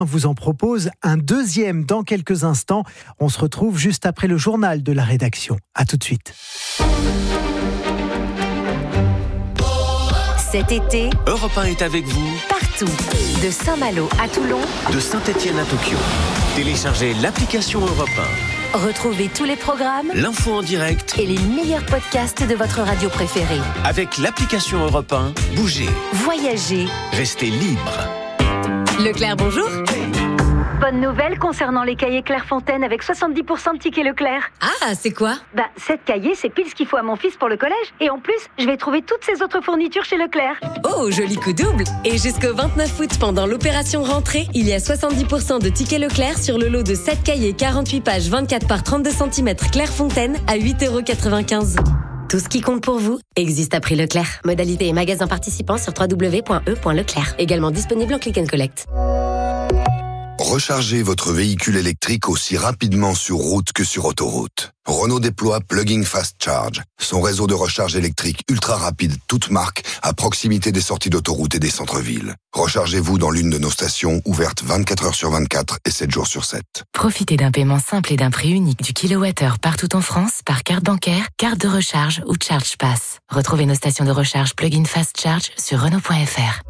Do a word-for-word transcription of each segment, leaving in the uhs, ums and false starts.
vous en propose un deuxième dans quelques instants. On se retrouve juste après le journal de la rédaction. À tout de suite. Cet été, Europe un est avec vous partout, de Saint-Malo à Toulon, de Saint-Étienne à Tokyo. Téléchargez l'application Europe un. Retrouvez tous les programmes, L'info en direct et les meilleurs podcasts de votre radio préférée. avec l'application Europe un. Bougez, Voyagez. restez libre. Leclerc, bonjour. Bonne nouvelle concernant les cahiers Clairefontaine avec soixante-dix pour cent de tickets Leclerc. Ah, c'est quoi? Bah, sept cahiers, c'est pile ce qu'il faut à mon fils pour le collège. Et en plus, je vais trouver toutes ces autres fournitures chez Leclerc. Oh, joli coup double. Et jusqu'au vingt-neuf août, pendant l'opération rentrée, il y a soixante-dix pour cent de tickets Leclerc sur le lot de sept cahiers quarante-huit pages vingt-quatre par trente-deux centimètres Clairefontaine à huit euros quatre-vingt-quinze. Tout ce qui compte pour vous existe à prix Leclerc. Modalité et magasins participants sur w w w point e point leclerc. Également disponible en click and collect. Rechargez votre véhicule électrique aussi rapidement sur route que sur autoroute. Renault déploie Plug-in Fast Charge, son réseau de recharge électrique ultra rapide, toute marque, à proximité des sorties d'autoroute et des centres-villes. Rechargez-vous dans l'une de nos stations, ouvertes vingt-quatre heures sur vingt-quatre et sept jours sur sept. Profitez d'un paiement simple et d'un prix unique du kilowattheure partout en France par carte bancaire, carte de recharge ou Charge Pass. Retrouvez nos stations de recharge Plug-in Fast Charge sur Renault point F R.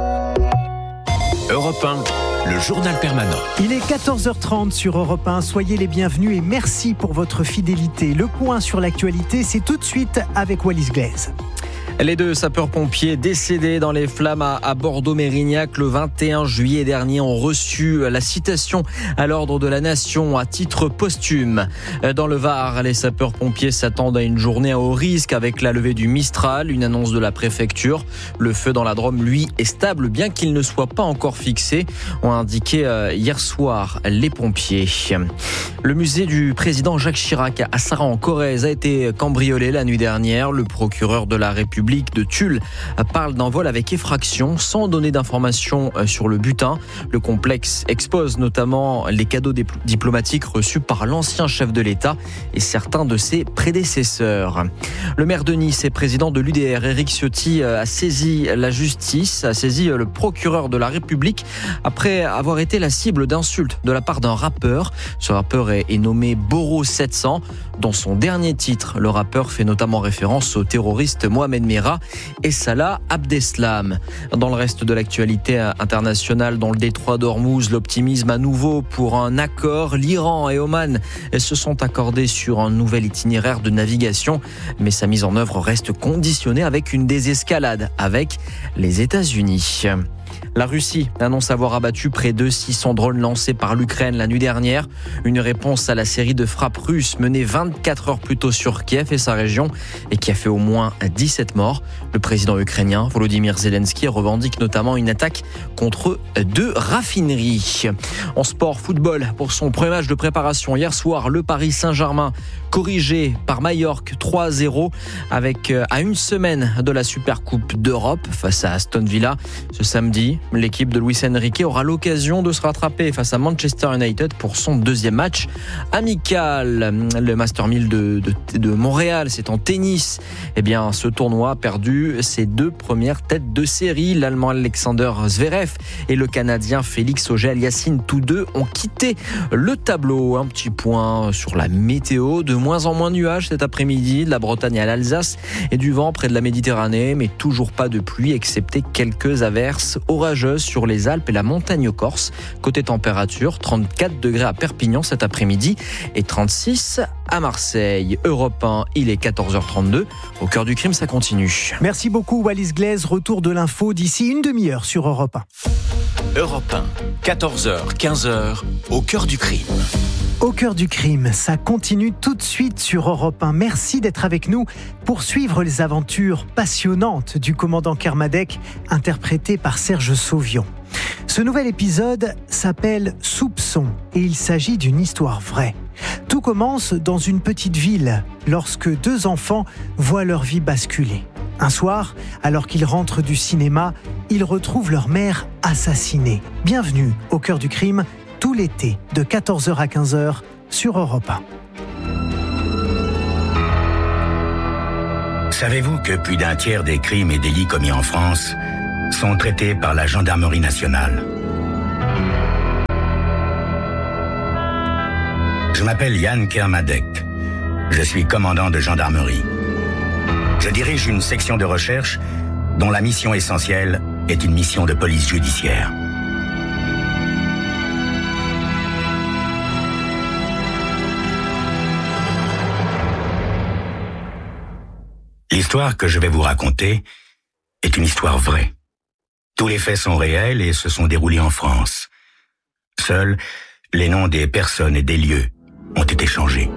Europe un, le journal permanent. Il est quatorze heures trente sur Europe un. Soyez les bienvenus et merci pour votre fidélité. Le point sur l'actualité, c'est tout de suite avec Wallis Glaise. Les deux sapeurs-pompiers décédés dans les flammes à Bordeaux-Mérignac le vingt et un juillet dernier ont reçu la citation à l'ordre de la Nation à titre posthume. Dans le Var, les sapeurs-pompiers s'attendent à une journée à haut risque avec la levée du Mistral, une annonce de la préfecture. Le feu dans la Drôme, lui, est stable, bien qu'il ne soit pas encore fixé, ont indiqué hier soir les pompiers. Le musée du président Jacques Chirac à Sarre en Corrèze a été cambriolé la nuit dernière. Le procureur de la République de Tulle parle d'un vol avec effraction sans donner d'informations sur le butin. Le complexe expose notamment les cadeaux diplomatiques reçus par l'ancien chef de l'État et certains de ses prédécesseurs. Le maire de Nice et président de l'U D R, Éric Ciotti, a saisi la justice, a saisi le procureur de la République après avoir été la cible d'insultes de la part d'un rappeur. Ce rappeur est nommé Boro sept cents. Dans son dernier titre, le rappeur fait notamment référence au terroriste Mohamed Merah et Salah Abdeslam. Dans le reste de l'actualité internationale, dans le détroit d'Ormuz, l'optimisme à nouveau pour un accord. L'Iran et Oman se sont accordés sur un nouvel itinéraire de navigation, mais sa mise en œuvre reste conditionnée avec une désescalade avec les États-Unis. La Russie annonce avoir abattu près de six cents drones lancés par l'Ukraine la nuit dernière. Une réponse à la série de frappes russes menées vingt-quatre heures plus tôt sur Kiev et sa région et qui a fait au moins dix-sept morts. Le président ukrainien Volodymyr Zelensky revendique notamment une attaque contre deux raffineries. En sport, football, pour son premier match de préparation hier soir, le Paris Saint-Germain corrigé par Majorque trois à zéro avec à une semaine de la Supercoupe d'Europe face à Aston Villa. Ce samedi, l'équipe de Luis Enrique aura l'occasion de se rattraper face à Manchester United pour son deuxième match amical. Le Master mille de, de, de Montréal, c'est en tennis. Eh bien, ce tournoi a perdu ses deux premières têtes de série. L'Allemand Alexander Zverev et le Canadien Félix Auger-Aliassime, tous deux ont quitté le tableau. Un petit point sur la météo. De moins en moins de nuages cet après-midi, de la Bretagne à l'Alsace et du vent près de la Méditerranée, mais toujours pas de pluie, excepté quelques averses orageuses sur les Alpes et la montagne corse. Côté température, trente-quatre degrés à Perpignan cet après-midi et trente-six à Marseille. Europe un, il est quatorze heures trente-deux. Au cœur du crime, ça continue. Merci beaucoup Wallis Glaise. Retour de l'info d'ici une demi-heure sur Europe un. Europe un, quatorze heures, quinze heures, au cœur du crime. Au cœur du crime, ça continue tout de suite sur Europe un. Merci d'être avec nous pour suivre les aventures passionnantes du commandant Kermadec, interprété par Serge Sauvion. Ce nouvel épisode s'appelle Soupçon et il s'agit d'une histoire vraie. Tout commence dans une petite ville lorsque deux enfants voient leur vie basculer. Un soir, alors qu'ils rentrent du cinéma, ils retrouvent leur mère assassinée. Bienvenue au cœur du crime, tout l'été, de quatorze heures à quinze heures sur Europe un. Savez-vous que plus d'un tiers des crimes et délits commis en France sont traités par la gendarmerie nationale ? Je m'appelle Yann Kermadec. Je suis commandant de gendarmerie. Je dirige une section de recherche dont la mission essentielle est une mission de police judiciaire. L'histoire que je vais vous raconter est une histoire vraie. Tous les faits sont réels et se sont déroulés en France. Seuls les noms des personnes et des lieux ont été changés.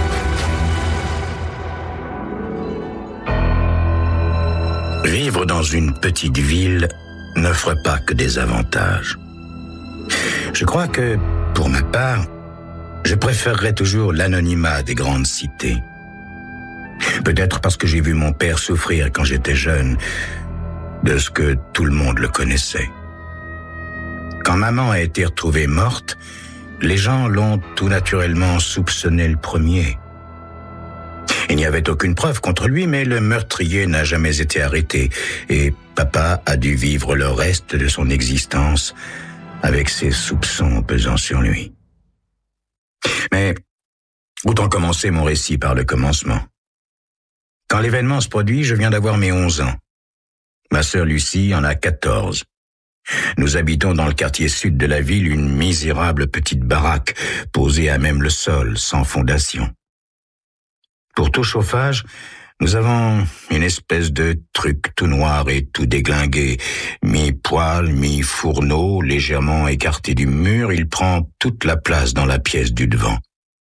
Vivre dans une petite ville n'offre pas que des avantages. Je crois que, pour ma part, je préférerais toujours l'anonymat des grandes cités. Peut-être parce que j'ai vu mon père souffrir quand j'étais jeune, de ce que tout le monde le connaissait. Quand maman a été retrouvée morte, les gens l'ont tout naturellement soupçonné le premier. Il n'y avait aucune preuve contre lui, mais le meurtrier n'a jamais été arrêté, et papa a dû vivre le reste de son existence avec ses soupçons pesant sur lui. Mais autant commencer mon récit par le commencement. Quand l'événement se produit, je viens d'avoir mes onze ans. Ma sœur Lucie en a quatorze. Nous habitons dans le quartier sud de la ville une misérable petite baraque posée à même le sol, sans fondation. Pour tout chauffage, nous avons une espèce de truc tout noir et tout déglingué, mi-poêle, mi-fourneau, légèrement écarté du mur, il prend toute la place dans la pièce du devant.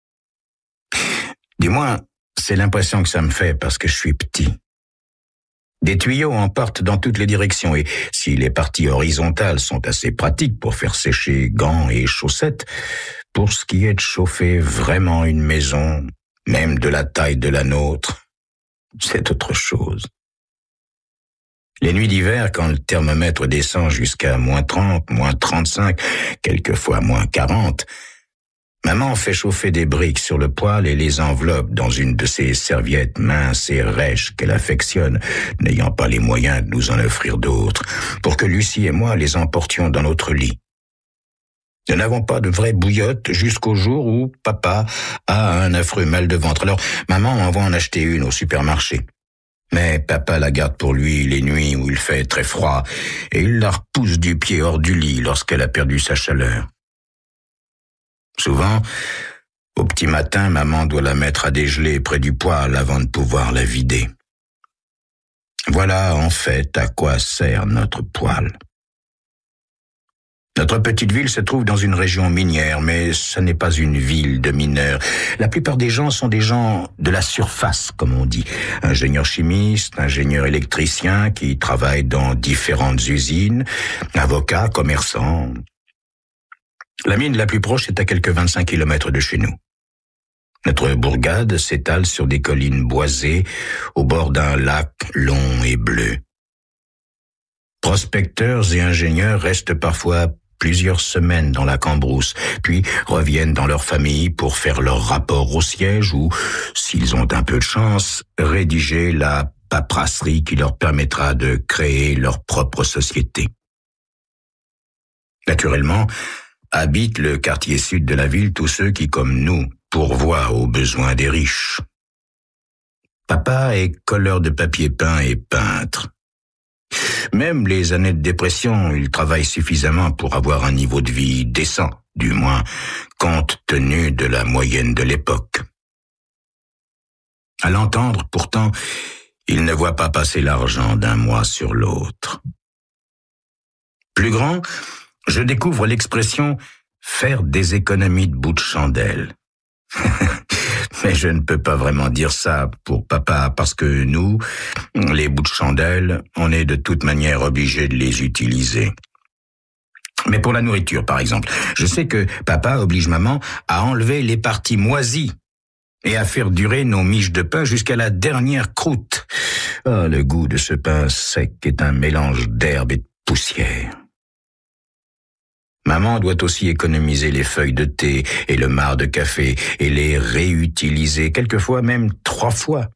Du moins, c'est l'impression que ça me fait parce que je suis petit. Des tuyaux en partent dans toutes les directions et si les parties horizontales sont assez pratiques pour faire sécher gants et chaussettes, pour ce qui est de chauffer vraiment une maison, même de la taille de la nôtre, c'est autre chose. Les nuits d'hiver, quand le thermomètre descend jusqu'à moins trente, moins trente-cinq, quelquefois moins quarante, maman fait chauffer des briques sur le poêle et les enveloppe dans une de ces serviettes minces et rêches qu'elle affectionne, n'ayant pas les moyens de nous en offrir d'autres, pour que Lucie et moi les emportions dans notre lit. Nous n'avons pas de vraie bouillotte jusqu'au jour où papa a un affreux mal de ventre. Alors, maman envoie en acheter une au supermarché. Mais papa la garde pour lui les nuits où il fait très froid et il la repousse du pied hors du lit lorsqu'elle a perdu sa chaleur. Souvent, au petit matin, maman doit la mettre à dégeler près du poêle avant de pouvoir la vider. Voilà en fait à quoi sert notre poêle. Notre petite ville se trouve dans une région minière, mais ce n'est pas une ville de mineurs. La plupart des gens sont des gens de la surface, comme on dit. Ingénieurs chimistes, ingénieurs électriciens qui travaillent dans différentes usines, avocats, commerçants. La mine la plus proche est à quelques vingt-cinq kilomètres de chez nous. Notre bourgade s'étale sur des collines boisées au bord d'un lac long et bleu. Prospecteurs et ingénieurs restent parfois plusieurs semaines dans la cambrousse, puis reviennent dans leur famille pour faire leur rapport au siège ou, s'ils ont un peu de chance, rédiger la paperasserie qui leur permettra de créer leur propre société. Naturellement, habitent le quartier sud de la ville tous ceux qui, comme nous, pourvoient aux besoins des riches. Papa est colleur de papier peint et peintre. Même les années de dépression, il travaille suffisamment pour avoir un niveau de vie décent, du moins compte tenu de la moyenne de l'époque. À l'entendre, pourtant, il ne voit pas passer l'argent d'un mois sur l'autre. Plus grand, je découvre l'expression « faire des économies de bout de chandelle ». Mais je ne peux pas vraiment dire ça pour papa, parce que nous, les bouts de chandelle, on est de toute manière obligés de les utiliser. Mais pour la nourriture, par exemple, je sais que papa oblige maman à enlever les parties moisies et à faire durer nos miches de pain jusqu'à la dernière croûte. Ah, le goût de ce pain sec est un mélange d'herbe et de poussière. Maman doit aussi économiser les feuilles de thé et le marc de café et les réutiliser, quelquefois même trois fois.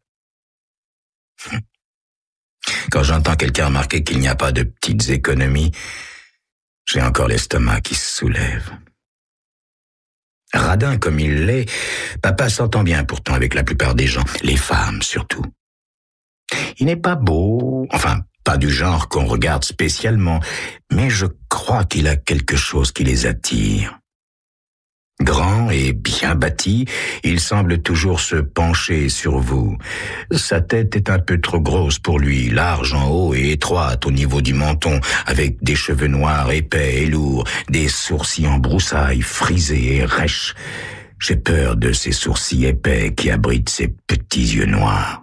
Quand j'entends quelqu'un remarquer qu'il n'y a pas de petites économies, j'ai encore l'estomac qui se soulève. Radin comme il l'est, papa s'entend bien pourtant avec la plupart des gens, les femmes surtout. Il n'est pas beau, enfin, pas du genre qu'on regarde spécialement, mais je crois qu'il a quelque chose qui les attire. Grand et bien bâti, il semble toujours se pencher sur vous. Sa tête est un peu trop grosse pour lui, large en haut et étroite au niveau du menton, avec des cheveux noirs épais et lourds, des sourcils en broussailles, frisés et rêches. J'ai peur de ces sourcils épais qui abritent ses petits yeux noirs.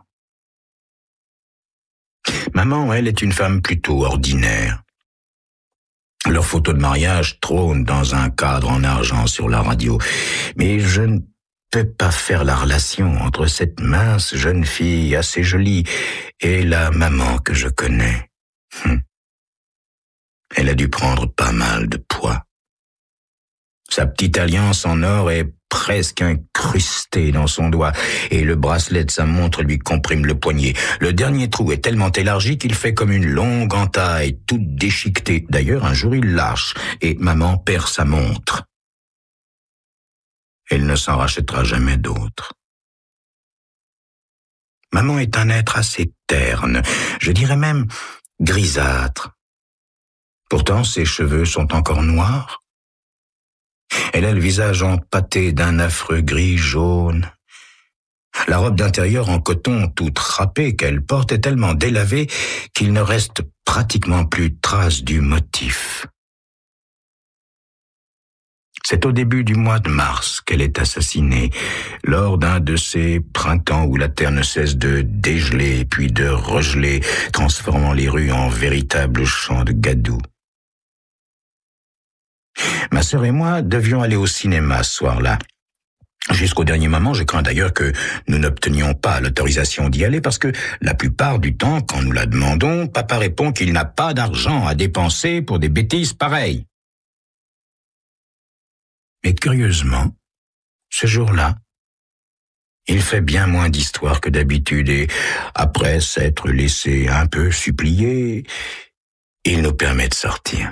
Maman, elle, est une femme plutôt ordinaire. Leur photo de mariage trône dans un cadre en argent sur la radio. Mais je ne peux pas faire la relation entre cette mince jeune fille assez jolie et la maman que je connais. Hum. Elle a dû prendre pas mal de poids. Sa petite alliance en or est presque incrustée dans son doigt et le bracelet de sa montre lui comprime le poignet. Le dernier trou est tellement élargi qu'il fait comme une longue entaille, toute déchiquetée. D'ailleurs, un jour il lâche et maman perd sa montre. Elle ne s'en rachètera jamais d'autre. Maman est un être assez terne, je dirais même grisâtre. Pourtant, ses cheveux sont encore noirs. Elle a le visage empâté d'un affreux gris jaune. La robe d'intérieur en coton toute râpée qu'elle porte est tellement délavée qu'il ne reste pratiquement plus trace du motif. C'est au début du mois de mars qu'elle est assassinée, lors d'un de ces printemps où la terre ne cesse de dégeler puis de regeler, transformant les rues en véritables champs de gadou. Ma sœur et moi devions aller au cinéma ce soir-là. Jusqu'au dernier moment, je crains d'ailleurs que nous n'obtenions pas l'autorisation d'y aller parce que la plupart du temps, quand nous la demandons, papa répond qu'il n'a pas d'argent à dépenser pour des bêtises pareilles. Mais curieusement, ce jour-là, il fait bien moins d'histoire que d'habitude et, après s'être laissé un peu supplier, il nous permet de sortir.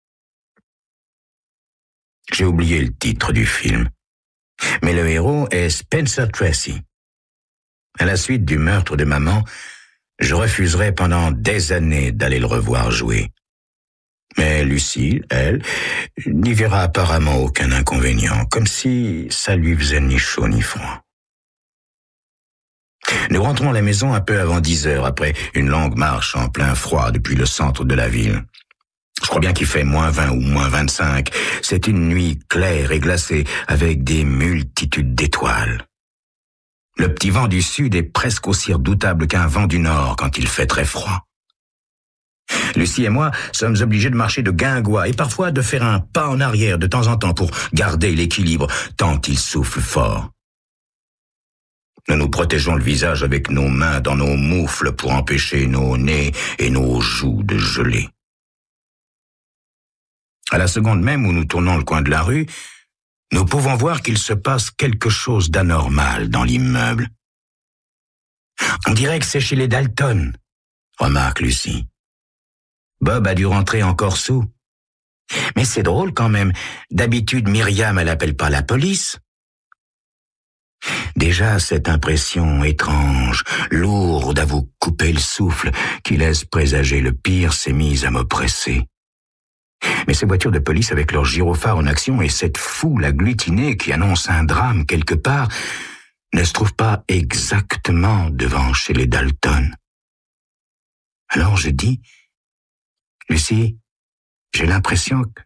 J'ai oublié le titre du film, mais le héros est Spencer Tracy. À la suite du meurtre de maman, je refuserai pendant des années d'aller le revoir jouer. Mais Lucie, elle, n'y verra apparemment aucun inconvénient, comme si ça lui faisait ni chaud ni froid. Nous rentrons à la maison un peu avant dix heures, après une longue marche en plein froid depuis le centre de la ville. Je crois bien qu'il fait moins vingt ou moins vingt-cinq. C'est une nuit claire et glacée avec des multitudes d'étoiles. Le petit vent du sud est presque aussi redoutable qu'un vent du nord quand il fait très froid. Lucie et moi sommes obligés de marcher de guingois et parfois de faire un pas en arrière de temps en temps pour garder l'équilibre tant il souffle fort. Nous nous protégeons le visage avec nos mains dans nos moufles pour empêcher nos nez et nos joues de geler. À la seconde même où nous tournons le coin de la rue, nous pouvons voir qu'il se passe quelque chose d'anormal dans l'immeuble. On dirait que c'est chez les Dalton, remarque Lucie. Bob a dû rentrer encore sous. Mais c'est drôle quand même. D'habitude, Myriam, elle appelle pas la police. Déjà, cette impression étrange, lourde à vous couper le souffle, qui laisse présager le pire, s'est mise à m'oppresser. Mais ces voitures de police avec leurs gyrophares en action et cette foule agglutinée qui annonce un drame quelque part ne se trouve pas exactement devant chez les Dalton. Alors je dis, Lucie, j'ai l'impression que...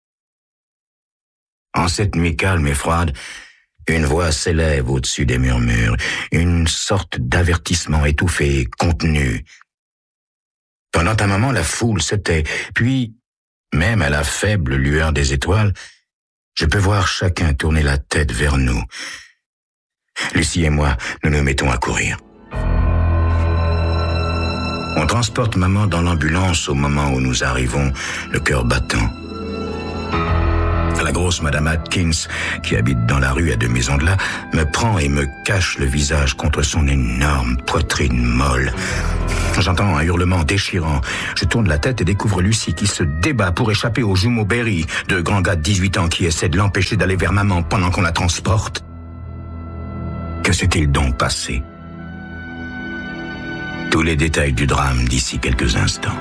En cette nuit calme et froide, une voix s'élève au-dessus des murmures, une sorte d'avertissement étouffé, contenu. Pendant un moment, la foule se tait, puis... Même à la faible lueur des étoiles, je peux voir chacun tourner la tête vers nous. Lucie et moi, nous nous mettons à courir. On transporte maman dans l'ambulance au moment où nous arrivons, le cœur battant. La grosse Madame Atkins, qui habite dans la rue à deux maisons de là, me prend et me cache le visage contre son énorme poitrine molle. J'entends un hurlement déchirant. Je tourne la tête et découvre Lucie qui se débat pour échapper aux jumeaux Berry, deux grands gars de dix-huit ans qui essaient de l'empêcher d'aller vers maman pendant qu'on la transporte. Que s'est-il donc passé? Tous les détails du drame d'ici quelques instants.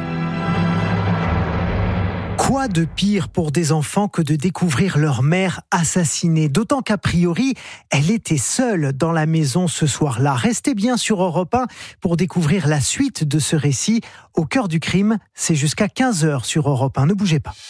Quoi de pire pour des enfants que de découvrir leur mère assassinée? D'autant qu'a priori, elle était seule dans la maison ce soir-là. Restez bien sur Europe un pour découvrir la suite de ce récit. Au cœur du crime, c'est jusqu'à quinze heures sur Europe un. Ne bougez pas.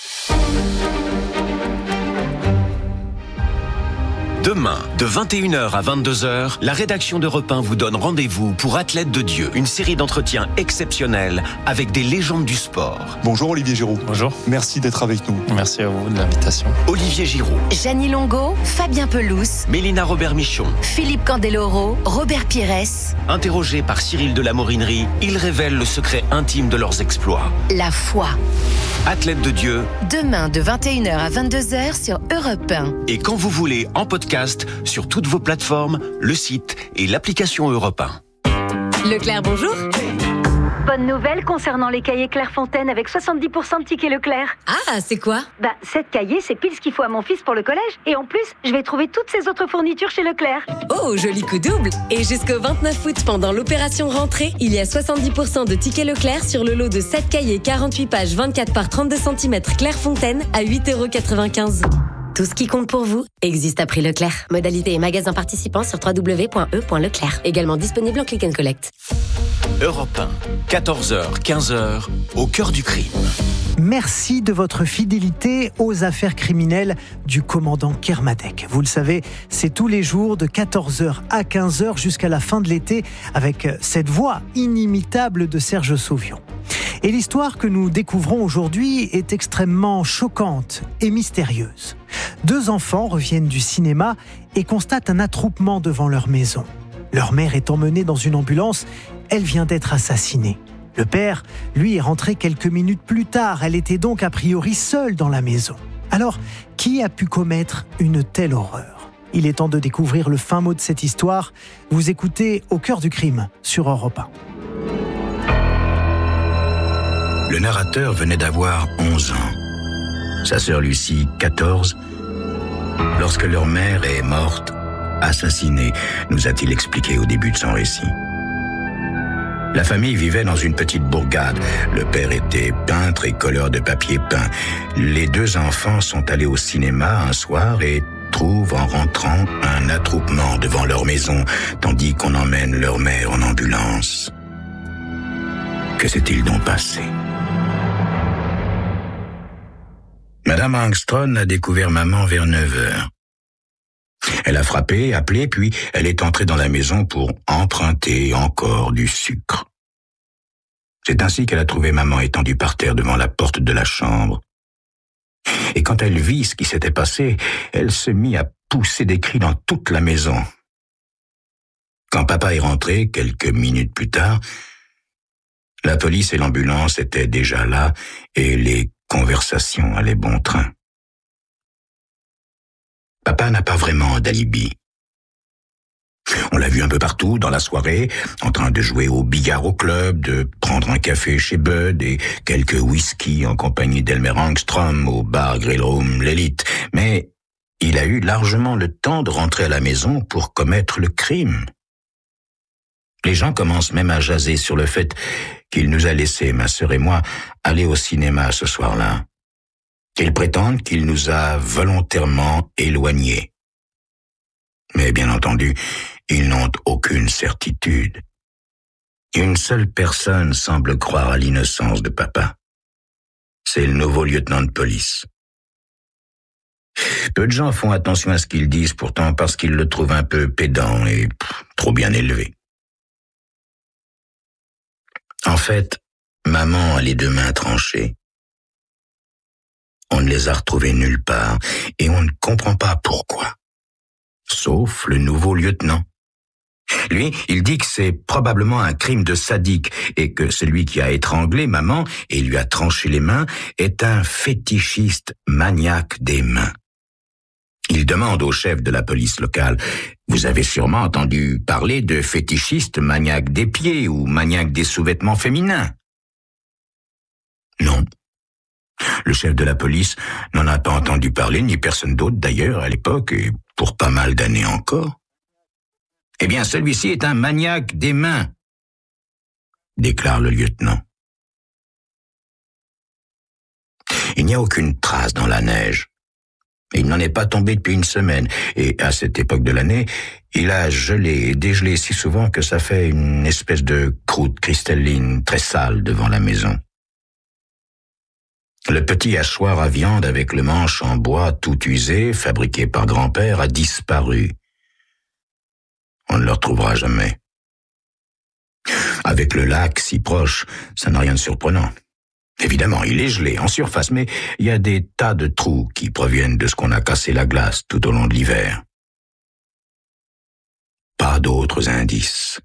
Demain, de vingt et une heures à vingt-deux heures, la rédaction d'Europe un vous donne rendez-vous pour Athlètes de Dieu, une série d'entretiens exceptionnels avec des légendes du sport. Bonjour Olivier Giroud. Bonjour. Merci d'être avec nous. Merci à vous de l'invitation. Olivier Giroud, Jeannie Longo, Fabien Pelouse, Mélina Robert-Michon, Philippe Candeloro, Robert Pires. Interrogés par Cyril de la Morinerie, ils révèlent le secret intime de leurs exploits. La foi. Athlètes de Dieu. Demain de vingt et une heures à vingt-deux heures sur Europe un. Et quand vous voulez, en podcast, sur toutes vos plateformes, le site et l'application Europe un. Leclerc, bonjour. Bonne nouvelle concernant les cahiers Clairefontaine avec soixante-dix pour cent de tickets Leclerc. Ah, c'est quoi? Bah, sept cahiers, c'est pile ce qu'il faut à mon fils pour le collège. Et en plus, je vais trouver toutes ces autres fournitures chez Leclerc. Oh, joli coup double. Et jusqu'au vingt-neuf août, pendant l'opération rentrée, il y a soixante-dix pour cent de tickets Leclerc sur le lot de sept cahiers quarante-huit pages vingt-quatre par trente-deux centimètres Clairefontaine à huit euros quatre-vingt-quinze. Tout ce qui compte pour vous existe à prix Leclerc. Modalité et magasins participants sur w w w point e point leclerc. Également disponible en click and collect. Europe un, quatorze heures, quinze heures, au cœur du crime. Merci de votre fidélité aux affaires criminelles du commandant Kermadec. Vous le savez, c'est tous les jours de quatorze heures à quinze heures jusqu'à la fin de l'été avec cette voix inimitable de Serge Sauvion. Et l'histoire que nous découvrons aujourd'hui est extrêmement choquante et mystérieuse. Deux enfants reviennent du cinéma et constatent un attroupement devant leur maison. Leur mère est emmenée dans une ambulance, elle vient d'être assassinée. Le père, lui, est rentré quelques minutes plus tard, elle était donc a priori seule dans la maison. Alors, qui a pu commettre une telle horreur? Il est temps de découvrir le fin mot de cette histoire. Vous écoutez Au cœur du crime sur Europe un. Le narrateur venait d'avoir onze ans. Sa sœur Lucie, quatorze, lorsque leur mère est morte, assassinée, nous a-t-il expliqué au début de son récit. La famille vivait dans une petite bourgade. Le père était peintre et colleur de papier peint. Les deux enfants sont allés au cinéma un soir et trouvent en rentrant un attroupement devant leur maison, tandis qu'on emmène leur mère en ambulance. Que s'est-il donc passé? Madame Angstrom a découvert maman vers neuf heures. Elle a frappé, appelé, puis elle est entrée dans la maison pour emprunter encore du sucre. C'est ainsi qu'elle a trouvé maman étendue par terre devant la porte de la chambre. Et quand elle vit ce qui s'était passé, elle se mit à pousser des cris dans toute la maison. Quand papa est rentré, quelques minutes plus tard, la police et l'ambulance étaient déjà là et les conversations allaient bon train. Papa n'a pas vraiment d'alibi. On l'a vu un peu partout dans la soirée, en train de jouer au billard au club, de prendre un café chez Bud et quelques whisky en compagnie d'Elmer Angstrom au bar Grill Room l'Élite. Mais il a eu largement le temps de rentrer à la maison pour commettre le crime. Les gens commencent même à jaser sur le fait qu'il nous a laissé, ma sœur et moi, aller au cinéma ce soir-là. Ils prétendent qu'il nous a volontairement éloignés. Mais bien entendu, ils n'ont aucune certitude. Une seule personne semble croire à l'innocence de papa. C'est le nouveau lieutenant de police. Peu de gens font attention à ce qu'ils disent pourtant parce qu'ils le trouvent un peu pédant et pff, trop bien élevé. En fait, maman a les deux mains tranchées. On ne les a retrouvées nulle part et on ne comprend pas pourquoi. Sauf le nouveau lieutenant. Lui, il dit que c'est probablement un crime de sadique et que celui qui a étranglé maman et lui a tranché les mains est un fétichiste maniaque des mains. demande au chef de la police locale « Vous avez sûrement entendu parler de fétichistes maniaques des pieds ou maniaques des sous-vêtements féminins ?» Non. Le chef de la police n'en a pas entendu parler, ni personne d'autre d'ailleurs à l'époque, et pour pas mal d'années encore. « Eh bien, celui-ci est un maniaque des mains », déclare le lieutenant. Il n'y a aucune trace dans la neige. Il n'en est pas tombé depuis une semaine, et à cette époque de l'année, il a gelé et dégelé si souvent que ça fait une espèce de croûte cristalline très sale devant la maison. Le petit hachoir à viande avec le manche en bois tout usé, fabriqué par grand-père, a disparu. On ne le retrouvera jamais. Avec le lac si proche, ça n'a rien de surprenant. Évidemment, il est gelé en surface, mais il y a des tas de trous qui proviennent de ce qu'on a cassé la glace tout au long de l'hiver. Pas d'autres indices.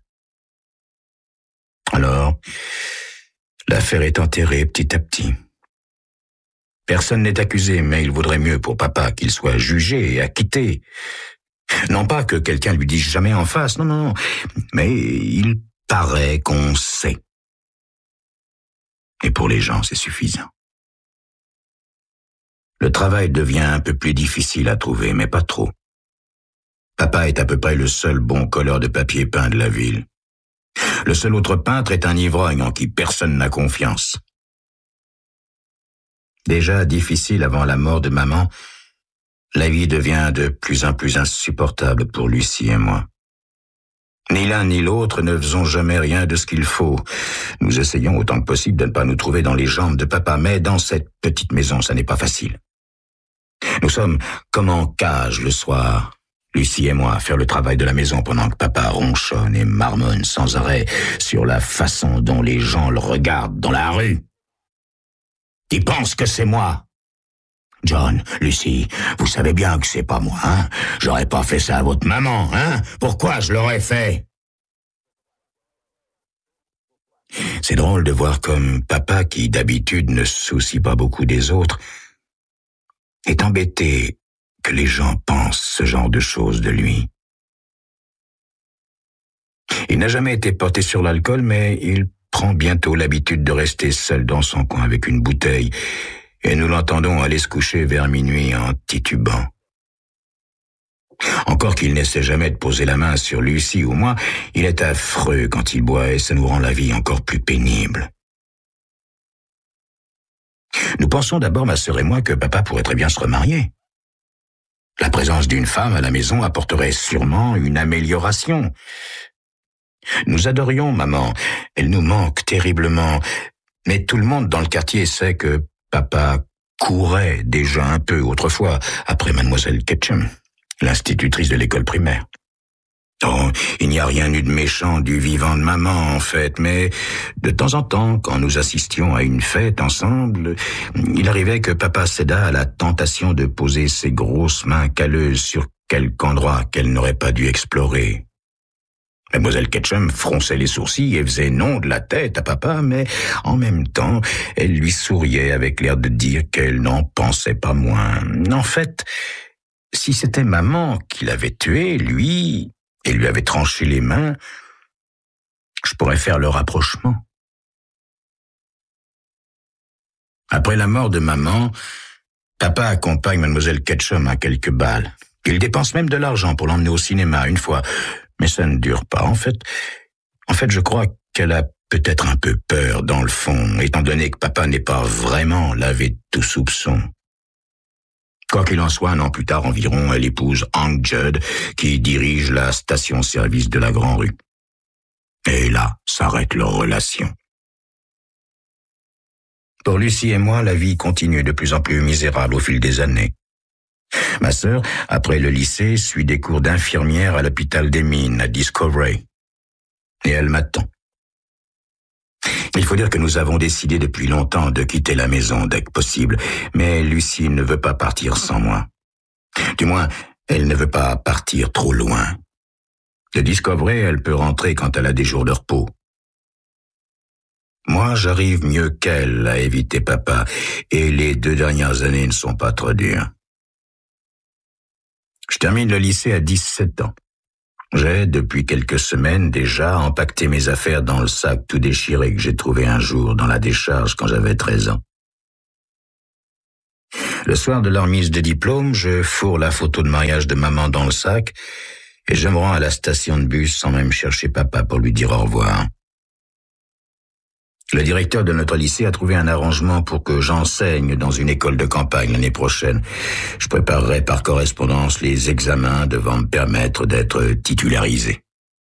Alors, l'affaire est enterrée petit à petit. Personne n'est accusé, mais il vaudrait mieux pour papa qu'il soit jugé et acquitté. Non pas que quelqu'un lui dise jamais en face, non, non, non, mais il paraît qu'on sait. Et pour les gens, c'est suffisant. Le travail devient un peu plus difficile à trouver, mais pas trop. Papa est à peu près le seul bon colleur de papier peint de la ville. Le seul autre peintre est un ivrogne en qui personne n'a confiance. Déjà difficile avant la mort de maman, la vie devient de plus en plus insupportable pour Lucie et moi. Ni l'un ni l'autre ne faisons jamais rien de ce qu'il faut. Nous essayons autant que possible de ne pas nous trouver dans les jambes de papa, mais dans cette petite maison, ça n'est pas facile. Nous sommes comme en cage le soir, Lucie et moi, à faire le travail de la maison pendant que papa ronchonne et marmonne sans arrêt sur la façon dont les gens le regardent dans la rue. Ils pensent que c'est moi. John, Lucie, vous savez bien que c'est pas moi, hein? J'aurais pas fait ça à votre maman, hein? Pourquoi je l'aurais fait? C'est drôle de voir comme papa, qui d'habitude ne se soucie pas beaucoup des autres, est embêté que les gens pensent ce genre de choses de lui. Il n'a jamais été porté sur l'alcool, mais il prend bientôt l'habitude de rester seul dans son coin avec une bouteille, et nous l'entendons aller se coucher vers minuit en titubant. Encore qu'il n'essaie jamais de poser la main sur Lucie ou moi, il est affreux quand il boit et ça nous rend la vie encore plus pénible. Nous pensons d'abord, ma sœur et moi, que papa pourrait très bien se remarier. La présence d'une femme à la maison apporterait sûrement une amélioration. Nous adorions maman, elle nous manque terriblement, mais tout le monde dans le quartier sait que papa courait déjà un peu autrefois après mademoiselle Ketchum, l'institutrice de l'école primaire. Oh, il n'y a rien eu de méchant du vivant de maman, en fait, mais de temps en temps, quand nous assistions à une fête ensemble, il arrivait que papa cédât à la tentation de poser ses grosses mains calleuses sur quelque endroit qu'elle n'aurait pas dû explorer. Mademoiselle Ketchum fronçait les sourcils et faisait non de la tête à papa, mais en même temps, elle lui souriait avec l'air de dire qu'elle n'en pensait pas moins. En fait, si c'était maman qui l'avait tué, lui, et lui avait tranché les mains, je pourrais faire le rapprochement. Après la mort de maman, papa accompagne mademoiselle Ketchum à quelques balles. Il dépense même de l'argent pour l'emmener au cinéma une fois, mais ça ne dure pas. En fait, en fait, je crois qu'elle a peut-être un peu peur dans le fond, étant donné que papa n'est pas vraiment lavé de tout soupçon. Quoi qu'il en soit, un an plus tard environ, elle épouse Hank Judd, qui dirige la station-service de la Grand-Rue. Et là, s'arrête leur relation. Pour Lucie et moi, la vie continue de plus en plus misérable au fil des années. Ma sœur, après le lycée, suit des cours d'infirmière à l'hôpital des Mines, à Discovery. Et elle m'attend. Il faut dire que nous avons décidé depuis longtemps de quitter la maison dès que possible, mais Lucie ne veut pas partir sans moi. Du moins, elle ne veut pas partir trop loin. De Discovery, elle peut rentrer quand elle a des jours de repos. Moi, j'arrive mieux qu'elle à éviter papa, et les deux dernières années ne sont pas trop dures. Je termine le lycée à dix-sept ans. J'ai, depuis quelques semaines déjà, empaqueté mes affaires dans le sac tout déchiré que j'ai trouvé un jour dans la décharge quand j'avais treize ans. Le soir de leur remise de diplôme, je fourre la photo de mariage de maman dans le sac et je me rends à la station de bus sans même chercher papa pour lui dire au revoir. Le directeur de notre lycée a trouvé un arrangement pour que j'enseigne dans une école de campagne l'année prochaine. Je préparerai par correspondance les examens devant me permettre d'être titularisé.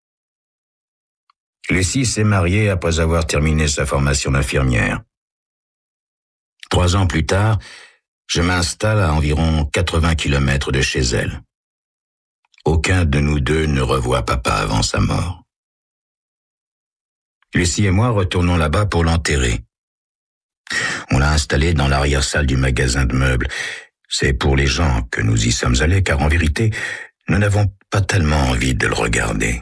Lucie s'est mariée après avoir terminé sa formation d'infirmière. Trois ans plus tard, je m'installe à environ quatre-vingts kilomètres de chez elle. Aucun de nous deux ne revoit papa avant sa mort. Lucie et moi retournons là-bas pour l'enterrer. On l'a installé dans l'arrière-salle du magasin de meubles. C'est pour les gens que nous y sommes allés, car en vérité, nous n'avons pas tellement envie de le regarder.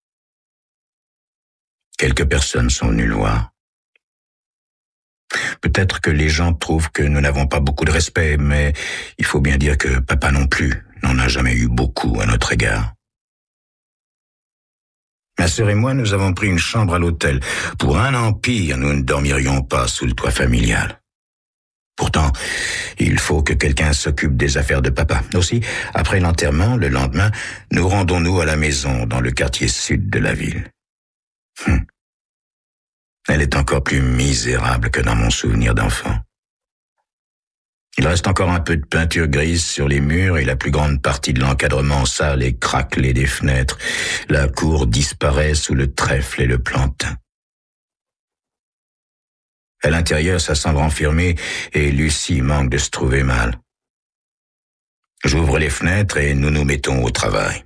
Quelques personnes sont venues le voir. Peut-être que les gens trouvent que nous n'avons pas beaucoup de respect, mais il faut bien dire que papa non plus n'en a jamais eu beaucoup à notre égard. Ma sœur et moi, nous avons pris une chambre à l'hôtel. Pour un empire, nous ne dormirions pas sous le toit familial. Pourtant, il faut que quelqu'un s'occupe des affaires de papa. Aussi, après l'enterrement, le lendemain, nous rendons-nous à la maison dans le quartier sud de la ville. Hum. Elle est encore plus misérable que dans mon souvenir d'enfant. Il reste encore un peu de peinture grise sur les murs et la plus grande partie de l'encadrement sale et craquelé des fenêtres. La cour disparaît sous le trèfle et le plantain. À l'intérieur, ça semble enfermé et Lucie manque de se trouver mal. J'ouvre les fenêtres et nous nous mettons au travail.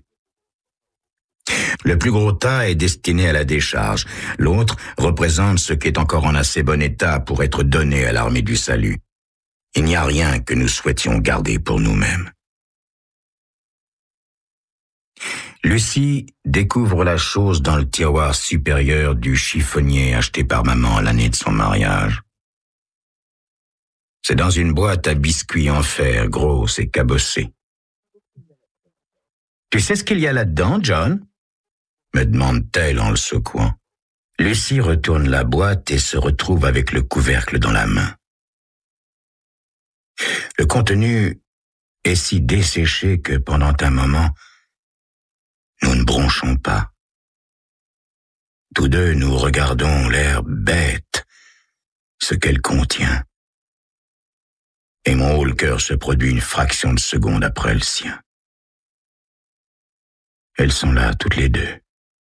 Le plus gros tas est destiné à la décharge. L'autre représente ce qui est encore en assez bon état pour être donné à l'armée du salut. Il n'y a rien que nous souhaitions garder pour nous-mêmes. Lucie découvre la chose dans le tiroir supérieur du chiffonnier acheté par maman l'année de son mariage. C'est dans une boîte à biscuits en fer, grosse et cabossée. « Tu sais ce qu'il y a là-dedans, John ?» me demande-t-elle en le secouant. Lucie retourne la boîte et se retrouve avec le couvercle dans la main. Le contenu est si desséché que pendant un moment, nous ne bronchons pas. Tous deux, nous regardons l'air bête, ce qu'elle contient. Et mon haut-le-cœur se produit une fraction de seconde après le sien. Elles sont là, toutes les deux.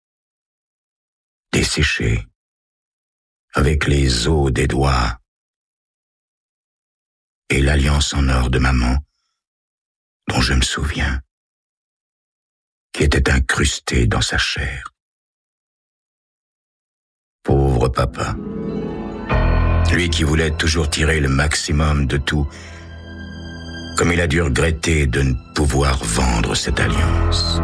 Desséchées, avec les os des doigts, et l'alliance en or de maman, dont je me souviens, qui était incrustée dans sa chair. Pauvre papa. Lui qui voulait toujours tirer le maximum de tout, comme il a dû regretter de ne pouvoir vendre cette alliance.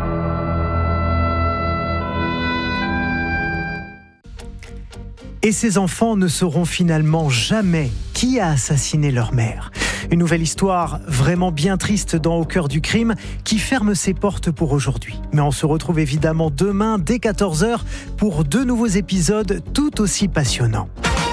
Et ces enfants ne sauront finalement jamais qui a assassiné leur mère. Une nouvelle histoire vraiment bien triste dans Au cœur du crime qui ferme ses portes pour aujourd'hui. Mais on se retrouve évidemment demain dès quatorze heures pour deux nouveaux épisodes tout aussi passionnants.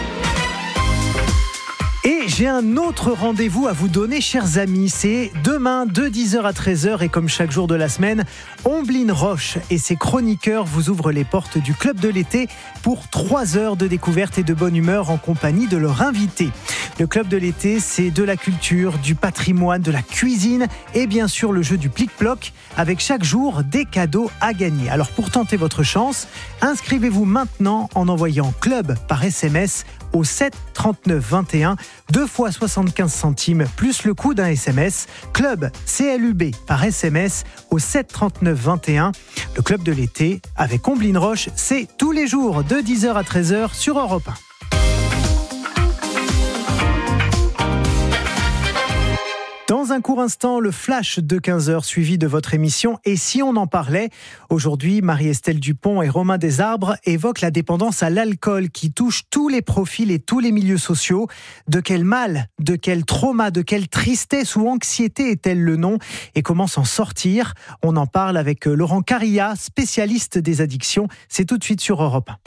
Et j'ai un autre rendez-vous à vous donner, chers amis. C'est demain de dix heures à treize heures et comme chaque jour de la semaine, Omblin Roche et ses chroniqueurs vous ouvrent les portes du Club de l'été pour trois heures de découverte et de bonne humeur en compagnie de leurs invités. Le Club de l'été, c'est de la culture, du patrimoine, de la cuisine et bien sûr le jeu du plic-ploc avec chaque jour des cadeaux à gagner. Alors pour tenter votre chance, inscrivez-vous maintenant en envoyant club par S M S au sept trente-neuf vingt et un, deux fois soixante-quinze centimes plus le coût d'un S M S. Club C L U B par S M S au sept trente-neuf vingt et un. Le Club de l'été avec Omblin Roche, c'est tous les jours de dix heures à treize heures sur Europe un. Dans Dans un court instant, le flash de quinze heures suivi de votre émission. Et si on en parlait ? Aujourd'hui, Marie-Estelle Dupont et Romain Desarbres évoquent la dépendance à l'alcool qui touche tous les profils et tous les milieux sociaux. De quel mal, de quel trauma, de quelle tristesse ou anxiété est-elle le nom ? Et comment s'en sortir ? On en parle avec Laurent Carilla, spécialiste des addictions. C'est tout de suite sur Europe un.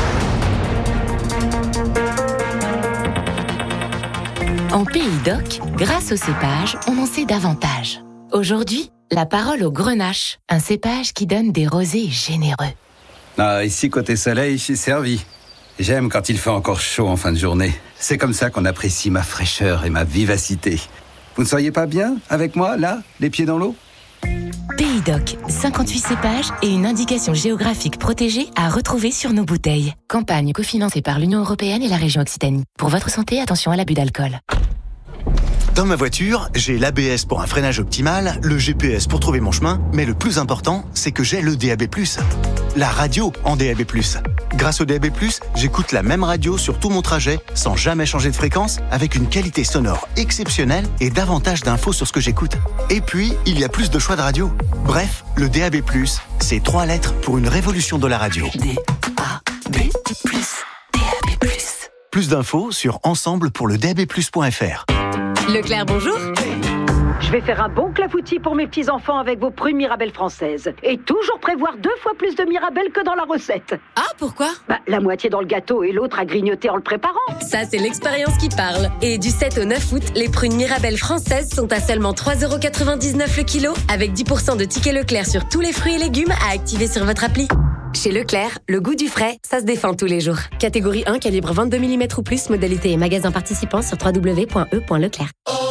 En Pays d'Oc, grâce au cépage, on en sait davantage. Aujourd'hui, la parole au grenache, un cépage qui donne des rosés généreux. Ah, ici, côté soleil, je suis servi. J'aime quand il fait encore chaud en fin de journée. C'est comme ça qu'on apprécie ma fraîcheur et ma vivacité. Vous ne seriez pas bien avec moi, là, les pieds dans l'eau ? Pays d'Oc, cinquante-huit cépages et une indication géographique protégée à retrouver sur nos bouteilles. Campagne cofinancée par l'Union européenne et la région Occitanie. Pour votre santé, attention à l'abus d'alcool. Dans ma voiture, j'ai l'A B S pour un freinage optimal, le G P S pour trouver mon chemin, mais le plus important, c'est que j'ai le D A B plus. La radio en D A B plus. Grâce au D A B plus, j'écoute la même radio sur tout mon trajet, sans jamais changer de fréquence, avec une qualité sonore exceptionnelle et davantage d'infos sur ce que j'écoute. Et puis, il y a plus de choix de radio. Bref, le D A B plus, c'est trois lettres pour une révolution de la radio. D A B plus, D A B plus. Plus d'infos sur ensemble pour le D A B plus point F R. Leclerc, bonjour. Je vais faire un bon clafoutis pour mes petits-enfants avec vos prunes Mirabelle françaises. Et toujours prévoir deux fois plus de Mirabelle que dans la recette. Ah, pourquoi ? Bah, la moitié dans le gâteau et l'autre à grignoter en le préparant. Ça, c'est l'expérience qui parle. Et du sept au neuf août, les prunes Mirabelle françaises sont à seulement trois euros quatre-vingt-dix-neuf le kilo, avec dix pour cent de tickets Leclerc sur tous les fruits et légumes à activer sur votre appli. Chez Leclerc, le goût du frais, ça se défend tous les jours. Catégorie un, calibre vingt-deux millimètres ou plus, modalité et magasin participant sur w w w point e point leclerc.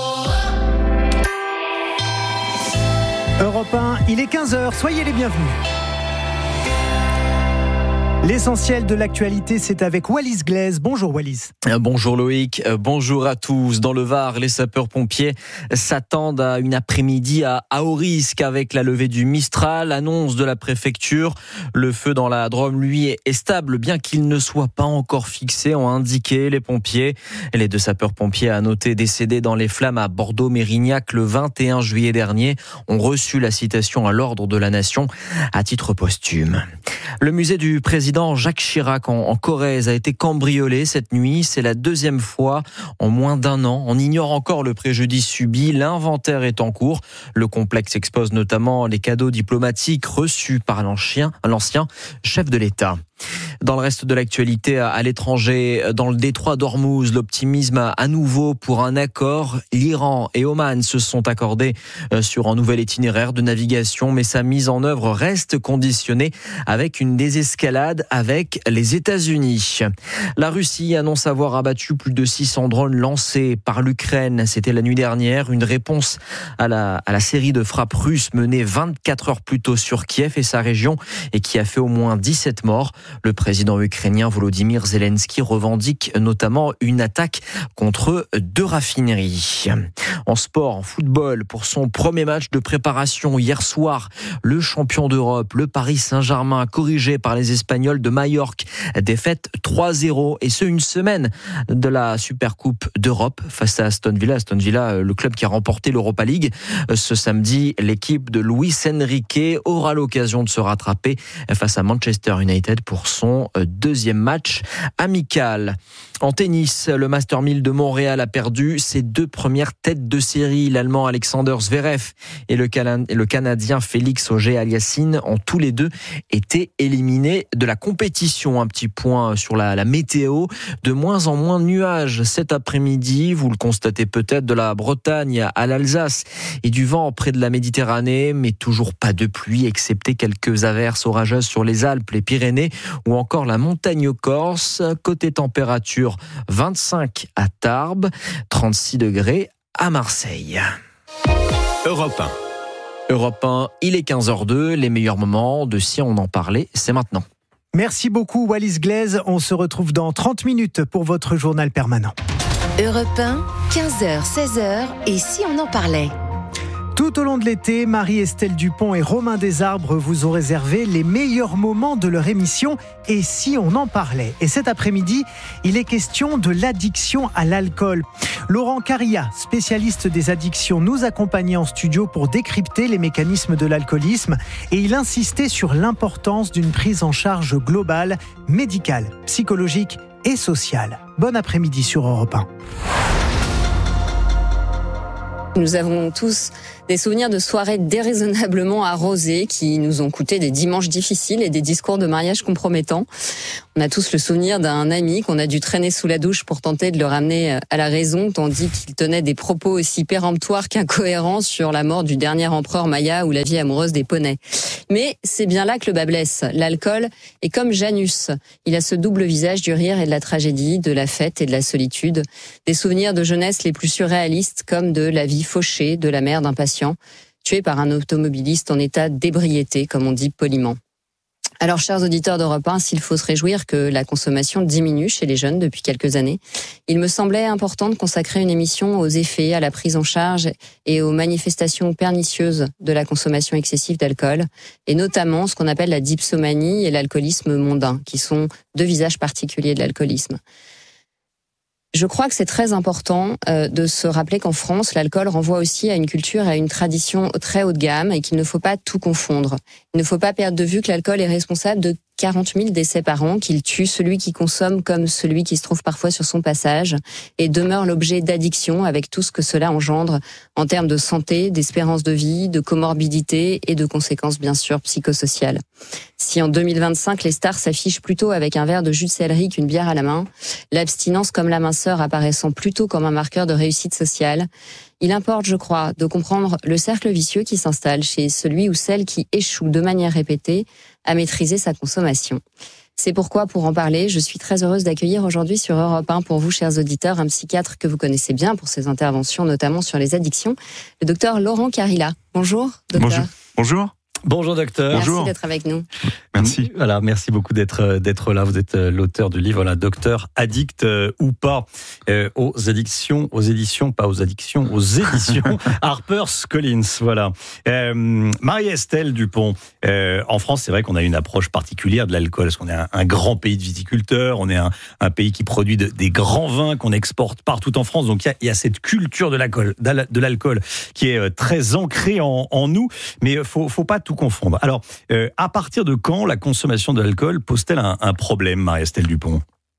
Europe un, il est quinze heures, soyez les bienvenus. L'essentiel de l'actualité, c'est avec Wallis Glaise. Bonjour Wallis. Bonjour Loïc, bonjour à tous. Dans le Var, les sapeurs-pompiers s'attendent à une après-midi à, à haut risque avec la levée du Mistral, annonce de la préfecture. Le feu dans la Drôme, lui, est stable, bien qu'il ne soit pas encore fixé, ont indiqué les pompiers. Les deux sapeurs-pompiers, à noter, décédés dans les flammes à Bordeaux-Mérignac le vingt et un juillet dernier, ont reçu la citation à l'ordre de la Nation à titre posthume. Le musée du président Jacques Chirac en, en Corrèze a été cambriolé cette nuit. C'est la deuxième fois en moins d'un an. On ignore encore le préjudice subi. L'inventaire est en cours. Le complexe expose notamment les cadeaux diplomatiques reçus par l'ancien, l'ancien chef de l'État. Dans le reste de l'actualité, à l'étranger, dans le détroit d'Ormuz, l'optimisme à nouveau pour un accord. L'Iran et Oman se sont accordés sur un nouvel itinéraire de navigation, mais sa mise en œuvre reste conditionnée avec une désescalade avec les États-Unis. La Russie annonce avoir abattu plus de six cents drones lancés par l'Ukraine. C'était la nuit dernière, une réponse à la, à la série de frappes russes menées vingt-quatre heures plus tôt sur Kiev et sa région et qui a fait au moins dix-sept morts. Le président ukrainien Volodymyr Zelensky revendique notamment une attaque contre deux raffineries. En sport, en football, pour son premier match de préparation hier soir, le champion d'Europe, le Paris Saint-Germain, corrigé par les Espagnols de Majorque, défaite trois zéro, et ce une semaine de la Supercoupe d'Europe face à Aston Villa. Aston Villa, le club qui a remporté l'Europa League. Ce samedi, l'équipe de Luis Enrique aura l'occasion de se rattraper face à Manchester United pour son deuxième match amical. En tennis, le Master mille de Montréal a perdu ses deux premières têtes de série. L'Allemand Alexander Zverev et le, Can- et le Canadien Félix Auger-Aliassime ont tous les deux été éliminés de la compétition. Un petit point sur la, la météo. De moins en moins de nuages cet après-midi. Vous le constatez peut-être, de la Bretagne à l'Alsace et du vent près de la Méditerranée, mais toujours pas de pluie, excepté quelques averses orageuses sur les Alpes, les Pyrénées ou encore la montagne corse. Côté température, vingt-cinq à Tarbes, trente-six degrés à Marseille. Europe un. Europe un, il est quinze heures deux. Les meilleurs moments de Si on en parlait, c'est maintenant. Merci beaucoup Wallis Glaise. On se retrouve dans trente minutes pour votre journal permanent. Europe un, quinze heures, seize heures, et si on en parlait ? Tout au long de l'été, Marie-Estelle Dupont et Romain Desarbres vous ont réservé les meilleurs moments de leur émission « Et si on en parlait ?» Et cet après-midi, il est question de l'addiction à l'alcool. Laurent Carilla, spécialiste des addictions, nous accompagnait en studio pour décrypter les mécanismes de l'alcoolisme et il insistait sur l'importance d'une prise en charge globale, médicale, psychologique et sociale. Bon après-midi sur Europe un. Nous avons tous des souvenirs de soirées déraisonnablement arrosées qui nous ont coûté des dimanches difficiles et des discours de mariage compromettants. On a tous le souvenir d'un ami qu'on a dû traîner sous la douche pour tenter de le ramener à la raison, tandis qu'il tenait des propos aussi péremptoires qu'incohérents sur la mort du dernier empereur Maya ou la vie amoureuse des poneys. Mais c'est bien là que le bas blesse. L'alcool est comme Janus. Il a ce double visage du rire et de la tragédie, de la fête et de la solitude. Des souvenirs de jeunesse les plus surréalistes, comme de la vie fauchée de la mère d'un patient, tué par un automobiliste en état d'ébriété, comme on dit poliment. Alors, chers auditeurs d'Europe un, s'il faut se réjouir que la consommation diminue chez les jeunes depuis quelques années, il me semblait important de consacrer une émission aux effets, à la prise en charge et aux manifestations pernicieuses de la consommation excessive d'alcool, et notamment ce qu'on appelle la dipsomanie et l'alcoolisme mondain, qui sont deux visages particuliers de l'alcoolisme. Je crois que c'est très important euh, de se rappeler qu'en France, l'alcool renvoie aussi à une culture et à une tradition très haut de gamme et qu'il ne faut pas tout confondre. Il ne faut pas perdre de vue que l'alcool est responsable de quarante mille décès par an, qu'il tue celui qui consomme comme celui qui se trouve parfois sur son passage et demeure l'objet d'addiction avec tout ce que cela engendre en termes de santé, d'espérance de vie, de comorbidité et de conséquences bien sûr psychosociales. Si en deux mille vingt-cinq, les stars s'affichent plutôt avec un verre de jus de céleri qu'une bière à la main, l'abstinence comme la minceur apparaissant plutôt comme un marqueur de réussite sociale, il importe, je crois, de comprendre le cercle vicieux qui s'installe chez celui ou celle qui échoue de manière répétée à maîtriser sa consommation. C'est pourquoi, pour en parler, je suis très heureuse d'accueillir aujourd'hui sur Europe un, pour vous, chers auditeurs, un psychiatre que vous connaissez bien pour ses interventions, notamment sur les addictions, le docteur Laurent Carilla. Bonjour, docteur. Bonjour. Bonjour. Bonjour docteur. Merci Bonjour. d'être avec nous. Merci. Voilà, merci beaucoup d'être d'être là. Vous êtes l'auteur du livre là, Docteur addict euh, ou pas, euh, aux addictions, aux éditions, pas aux addictions, aux éditions HarperCollins. Voilà. Euh, Marie-Estelle Dupont. Euh, en France, c'est vrai qu'on a une approche particulière de l'alcool, parce qu'on est un, un grand pays de viticulteurs, on est un, un pays qui produit de, des grands vins qu'on exporte partout en France. Donc il y a, il y a cette culture de l'alcool, de l'alcool qui est très ancrée en, en nous. Mais faut, faut pas tout confondre. Alors, euh, à partir de quand la consommation de l'alcool pose-t-elle un, un problème, Marie-Estelle Dupont ?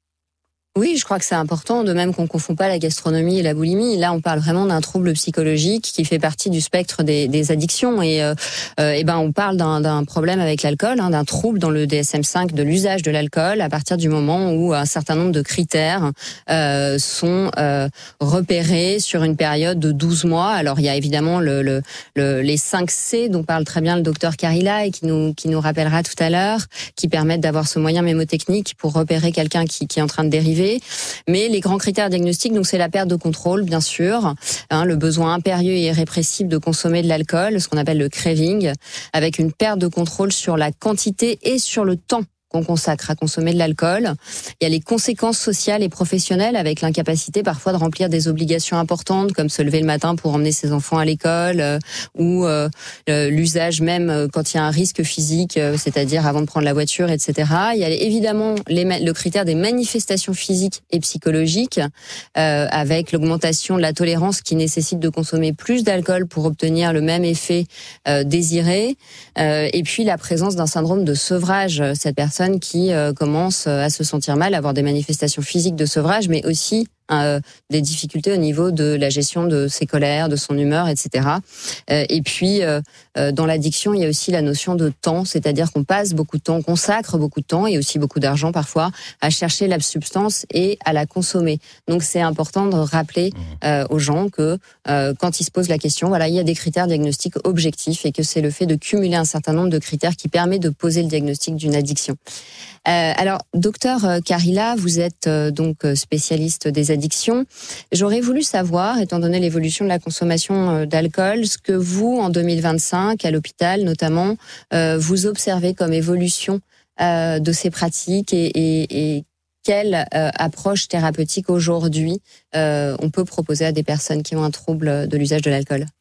Oui, je crois que c'est important, de même qu'on ne confond pas la gastronomie et la boulimie. Là, on parle vraiment d'un trouble psychologique qui fait partie du spectre des, des addictions. Et, euh, et ben, on parle d'un, d'un problème avec l'alcool, hein, d'un trouble dans le D S M cinq de l'usage de l'alcool à partir du moment où un certain nombre de critères euh, sont euh, repérés sur une période de douze mois. Alors, il y a évidemment le, le, le, les cinq C dont parle très bien le docteur Carilla et qui nous, qui nous rappellera tout à l'heure, qui permettent d'avoir ce moyen mémotechnique pour repérer quelqu'un qui, qui est en train de dériver. Mais les grands critères diagnostiques, donc c'est la perte de contrôle, bien sûr, hein, le besoin impérieux et irrépressible de consommer de l'alcool, ce qu'on appelle le craving, avec une perte de contrôle sur la quantité et sur le temps qu'on consacre à consommer de l'alcool. Il y a les conséquences sociales et professionnelles avec l'incapacité parfois de remplir des obligations importantes comme se lever le matin pour emmener ses enfants à l'école euh, ou euh, l'usage même euh, quand il y a un risque physique, euh, c'est-à-dire avant de prendre la voiture, et cetera. Il y a évidemment les, le critère des manifestations physiques et psychologiques euh, avec l'augmentation de la tolérance qui nécessite de consommer plus d'alcool pour obtenir le même effet euh, désiré euh, et puis la présence d'un syndrome de sevrage. Cette personne qui euh, commencent à se sentir mal, à avoir des manifestations physiques de sevrage, mais aussi euh, des difficultés au niveau de la gestion de ses colères, de son humeur, et cetera. Euh, et puis, euh, euh, dans l'addiction, il y a aussi la notion de temps, c'est-à-dire qu'on passe beaucoup de temps, on consacre beaucoup de temps et aussi beaucoup d'argent parfois à chercher la substance et à la consommer. Donc, c'est important de rappeler euh, aux gens que euh, quand ils se posent la question, voilà, il y a des critères diagnostiques objectifs et que c'est le fait de cumuler un certain nombre de critères qui permet de poser le diagnostic d'une addiction. Euh, alors, docteur Carilla, vous êtes euh, donc spécialiste des addictions. J'aurais voulu savoir, étant donné l'évolution de la consommation euh, d'alcool, ce que vous, en deux mille vingt-cinq, à l'hôpital notamment, euh, vous observez comme évolution euh, de ces pratiques et, et, et quelle euh, approche thérapeutique aujourd'hui euh, on peut proposer à des personnes qui ont un trouble de l'usage de l'alcool ?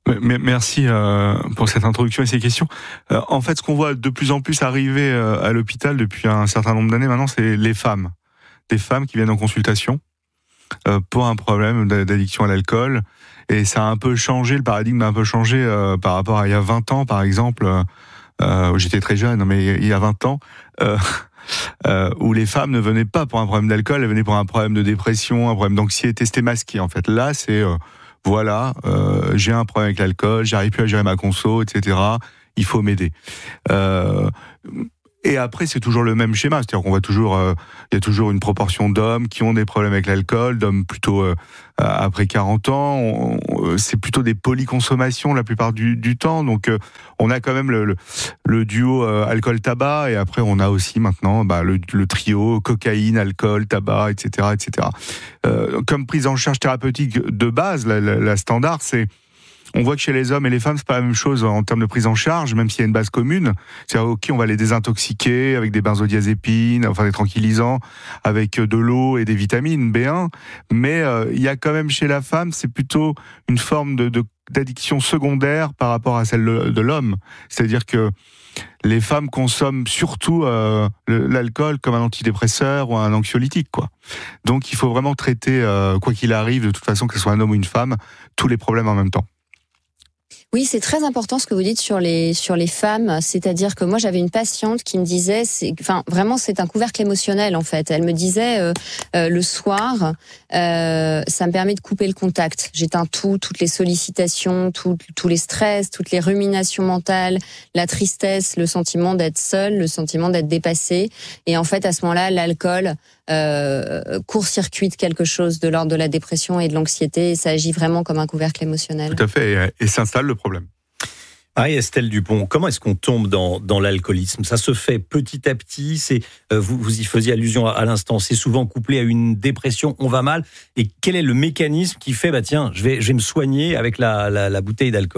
Merci euh, pour cette introduction et ces questions. Euh, en fait, ce qu'on voit de plus en plus arriver euh, à l'hôpital depuis un certain nombre d'années maintenant, c'est les femmes. Des femmes qui viennent en consultation euh, pour un problème d'addiction à l'alcool. Et ça a un peu changé, le paradigme a un peu changé euh, par rapport à il y a vingt ans, par exemple. Euh, j'étais très jeune, mais il y a vingt ans... Euh, Euh, où les femmes ne venaient pas pour un problème d'alcool, elles venaient pour un problème de dépression, un problème d'anxiété, c'était masqué en fait. Là, c'est euh, voilà, euh, j'ai un problème avec l'alcool, j'arrive plus à gérer ma conso, et cetera. Il faut m'aider. Euh, Et après, c'est toujours le même schéma, c'est-à-dire qu'on voit toujours, euh, il y a toujours une proportion d'hommes qui ont des problèmes avec l'alcool, d'hommes plutôt euh, après quarante ans. On, on, c'est plutôt des polyconsommations la plupart du, du temps. Donc, euh, on a quand même le, le, le duo euh, alcool-tabac, et après, on a aussi maintenant bah, le, le trio cocaïne, alcool, tabac, et cetera, et cetera. Euh, comme prise en charge thérapeutique de base, la, la, la standard, c'est on voit que chez les hommes et les femmes, c'est pas la même chose en termes de prise en charge, même s'il y a une base commune. C'est-à-dire, ok, on va les désintoxiquer avec des benzodiazépines, enfin des tranquillisants, avec de l'eau et des vitamines B un. Mais euh, il y a quand même chez la femme, c'est plutôt une forme de, de d'addiction secondaire par rapport à celle de, de l'homme. C'est-à-dire que les femmes consomment surtout euh, le, l'alcool comme un antidépresseur ou un anxiolytique, quoi. Donc, il faut vraiment traiter, euh, quoi qu'il arrive, de toute façon, que ce soit un homme ou une femme, tous les problèmes en même temps. Oui, c'est très important ce que vous dites sur les sur les femmes, c'est-à-dire que moi j'avais une patiente qui me disait, c'est, enfin vraiment c'est un couvercle émotionnel en fait. Elle me disait euh, euh, le soir, euh, ça me permet de couper le contact. J'éteins tout, toutes les sollicitations, tout, tous les stress, toutes les ruminations mentales, la tristesse, le sentiment d'être seule, le sentiment d'être dépassée. Et en fait à ce moment-là, l'alcool euh, court-circuite quelque chose de l'ordre de la dépression et de l'anxiété. Et ça agit vraiment comme un couvercle émotionnel. Tout à fait, et, et s'installe le problème. Marie-Estelle Dupont, comment est-ce qu'on tombe dans, dans l'alcoolisme ? Ça se fait petit à petit, c'est, euh, vous, vous y faisiez allusion à, à l'instant, c'est souvent couplé à une dépression, on va mal. Et quel est le mécanisme qui fait, bah tiens, je vais, je vais me soigner avec la, la, la bouteille d'alcool ?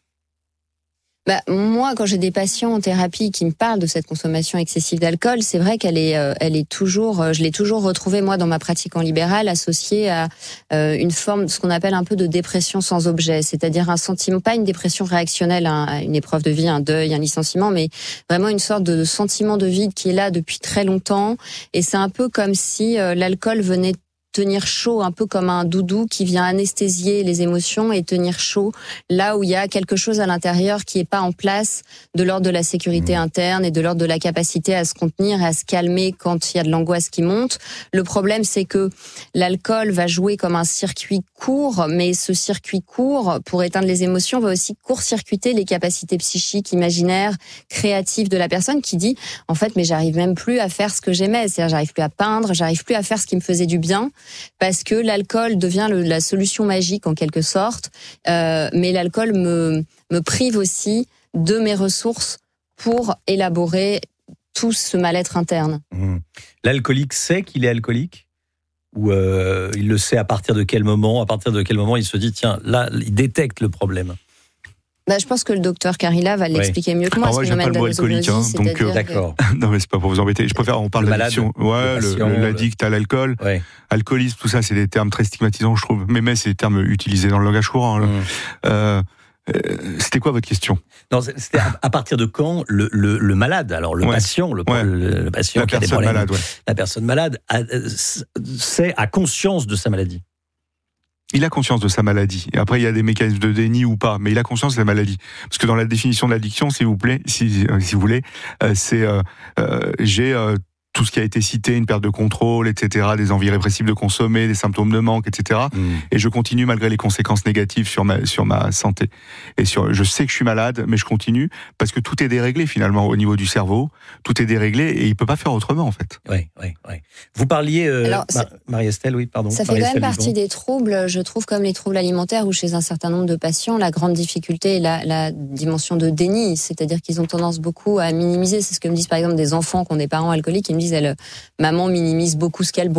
Bah, moi, quand j'ai des patients en thérapie qui me parlent de cette consommation excessive d'alcool, c'est vrai qu'elle est, euh, elle est toujours, je l'ai toujours retrouvée, moi, dans ma pratique en libéral, associée à euh, une forme, ce qu'on appelle un peu de dépression sans objet, c'est-à-dire un sentiment, pas une dépression réactionnelle hein, à une épreuve de vie, un deuil, un licenciement, mais vraiment une sorte de sentiment de vide qui est là depuis très longtemps. Et c'est un peu comme si euh, l'alcool venait tenir chaud, un peu comme un doudou qui vient anesthésier les émotions et tenir chaud là où il y a quelque chose à l'intérieur qui est pas en place, de l'ordre de la sécurité interne et de l'ordre de la capacité à se contenir et à se calmer quand il y a de l'angoisse qui monte. Le problème, c'est que l'alcool va jouer comme un circuit court, mais ce circuit court, pour éteindre les émotions, va aussi court-circuiter les capacités psychiques, imaginaires, créatives de la personne qui dit, en fait, mais j'arrive même plus à faire ce que j'aimais, c'est-à-dire j'arrive plus à peindre, j'arrive plus à faire ce qui me faisait du bien, parce que l'alcool devient le, la solution magique en quelque sorte, euh, mais l'alcool me, me prive aussi de mes ressources pour élaborer tout ce mal-être interne. Mmh. L'alcoolique sait qu'il est alcoolique ? Ou euh, il le sait à partir de quel moment ? À partir de quel moment il se dit, tiens, là, il détecte le problème ? Bah, je pense que le docteur Carilla va l'expliquer oui. mieux que moi. Alors moi, j'aime pas le mot alcoolique, hein, donc euh, d'accord. Que... non, mais c'est pas pour vous embêter. Je préfère on parle le d'addiction. Malade, ouais, le, patient, le, l'addict à l'alcool, ouais. alcoolisme, tout ça, c'est des termes très stigmatisants, je trouve. Mais mais c'est des termes utilisés dans le langage courant. Mmh. Euh, euh, c'était quoi votre question ? Non, c'était à, à partir de quand le, le, le malade, alors le ouais. patient, le, ouais. le, le patient la qui a des personne problèmes, malade, ouais. la personne malade, a, c'est a conscience de sa maladie. Il a conscience de sa maladie. Et après, il y a des mécanismes de déni ou pas, mais il a conscience de la maladie. Parce que dans la définition de l'addiction, s'il vous plaît, si, si vous voulez, euh, c'est euh, euh, j'ai euh, tout ce qui a été cité, une perte de contrôle, et cetera, des envies répressives de consommer, des symptômes de manque, et cetera. Mmh. Et je continue malgré les conséquences négatives sur ma sur ma santé. Et sur, je sais que je suis malade, mais je continue parce que tout est déréglé finalement au niveau du cerveau. Tout est déréglé et il peut pas faire autrement en fait. Oui, oui, oui. Vous parliez, euh, Alors, Mar- Marie-Estelle, oui, pardon. Ça fait quand même partie Dupont. Des troubles, je trouve, comme les troubles alimentaires, où chez un certain nombre de patients, la grande difficulté est la, la dimension de déni, c'est-à-dire qu'ils ont tendance beaucoup à minimiser. C'est ce que me disent par exemple des enfants qui ont des parents alcooliques, ils me disent, elle, maman minimise beaucoup ce qu'elle boit.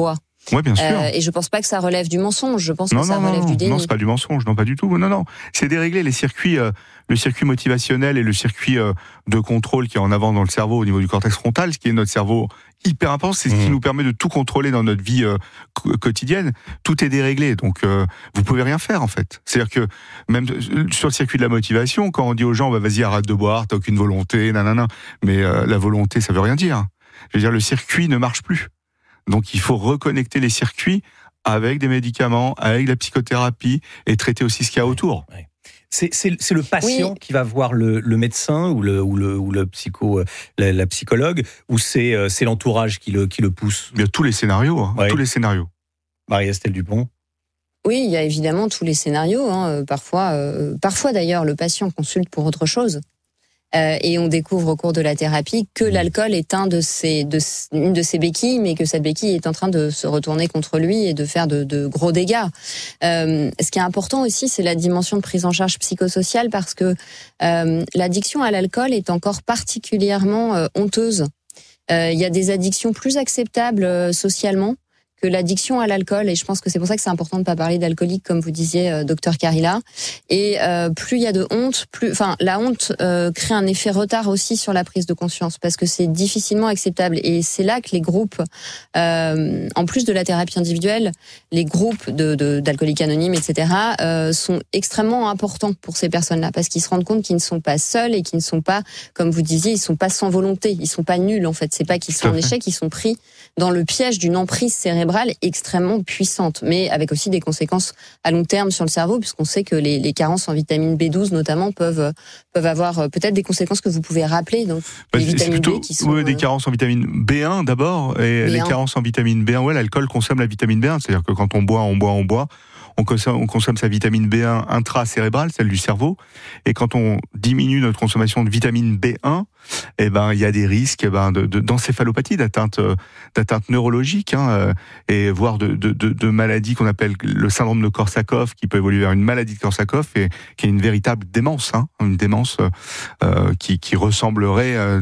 Ouais, bien sûr. Euh, et je pense pas que ça relève du mensonge. Je pense non, que ça non, relève non, du déni. Non, c'est pas du mensonge. Non, pas du tout. Non, non. C'est dérégler les circuits, euh, le circuit motivationnel et le circuit euh, de contrôle qui est en avant dans le cerveau au niveau du cortex frontal, ce qui est notre cerveau hyper important. C'est ce qui mmh. nous permet de tout contrôler dans notre vie euh, quotidienne. Tout est déréglé. Donc, euh, vous pouvez rien faire, en fait. C'est-à-dire que même sur le circuit de la motivation, quand on dit aux gens, bah, vas-y, arrête de boire, t'as aucune volonté, nanana. Mais euh, la volonté, ça veut rien dire. Je veux dire, le circuit ne marche plus. Donc, il faut reconnecter les circuits avec des médicaments, avec la psychothérapie et traiter aussi ce qu'il y a autour. Ouais. C'est, c'est, c'est le patient oui. qui va voir le, le médecin ou le, ou le, ou le psycho, la, la psychologue, ou c'est, c'est l'entourage qui le, qui le pousse? Il y a tous les scénarios, hein, ouais. tous les scénarios. Marie-Estelle Dupont. Oui, il y a évidemment tous les scénarios. Hein. Parfois, euh, parfois d'ailleurs, le patient consulte pour autre chose. Euh, et on découvre au cours de la thérapie que l'alcool est un de ses, de, une de ses béquilles, mais que cette béquille est en train de se retourner contre lui et de faire de, de gros dégâts. Euh, ce qui est important aussi, c'est la dimension de prise en charge psychosociale, parce que euh, l'addiction à l'alcool est encore particulièrement euh, honteuse. Euh, il y a des addictions plus acceptables euh, socialement que l'addiction à l'alcool, et je pense que c'est pour ça que c'est important de ne pas parler d'alcoolique, comme vous disiez, euh, docteur Carilla. Et euh, plus il y a de honte, plus, enfin, la honte euh, crée un effet retard aussi sur la prise de conscience, parce que c'est difficilement acceptable. Et c'est là que les groupes, euh, en plus de la thérapie individuelle, les groupes de, de, d'alcooliques anonymes, et cetera, euh, sont extrêmement importants pour ces personnes-là, parce qu'ils se rendent compte qu'ils ne sont pas seuls et qu'ils ne sont pas, comme vous disiez, ils ne sont pas sans volonté, ils ne sont pas nuls en fait. C'est pas qu'ils sont en échec, ils sont pris dans le piège d'une emprise cérébrale extrêmement puissante, mais avec aussi des conséquences à long terme sur le cerveau, puisqu'on sait que les, les carences en vitamine B douze notamment peuvent peuvent avoir peut-être des conséquences que vous pouvez rappeler. Donc bah, les vitamines plutôt, B qui sont ouais, des carences en vitamine B un d'abord, et B un. Les carences en vitamine B un. Ouais, l'alcool consomme la vitamine B un, c'est-à-dire que quand on boit, on boit, on boit. On consomme, on consomme sa vitamine B un intracérébrale, celle du cerveau. Et quand on diminue notre consommation de vitamine B un, eh ben, il y a des risques, eh ben, de, de, d'encéphalopathie, d'atteinte, d'atteinte neurologique, hein, et voire de, de, de, de maladies qu'on appelle le syndrome de Korsakoff, qui peut évoluer vers une maladie de Korsakoff, et qui est une véritable démence, hein, une démence euh, qui, qui ressemblerait euh,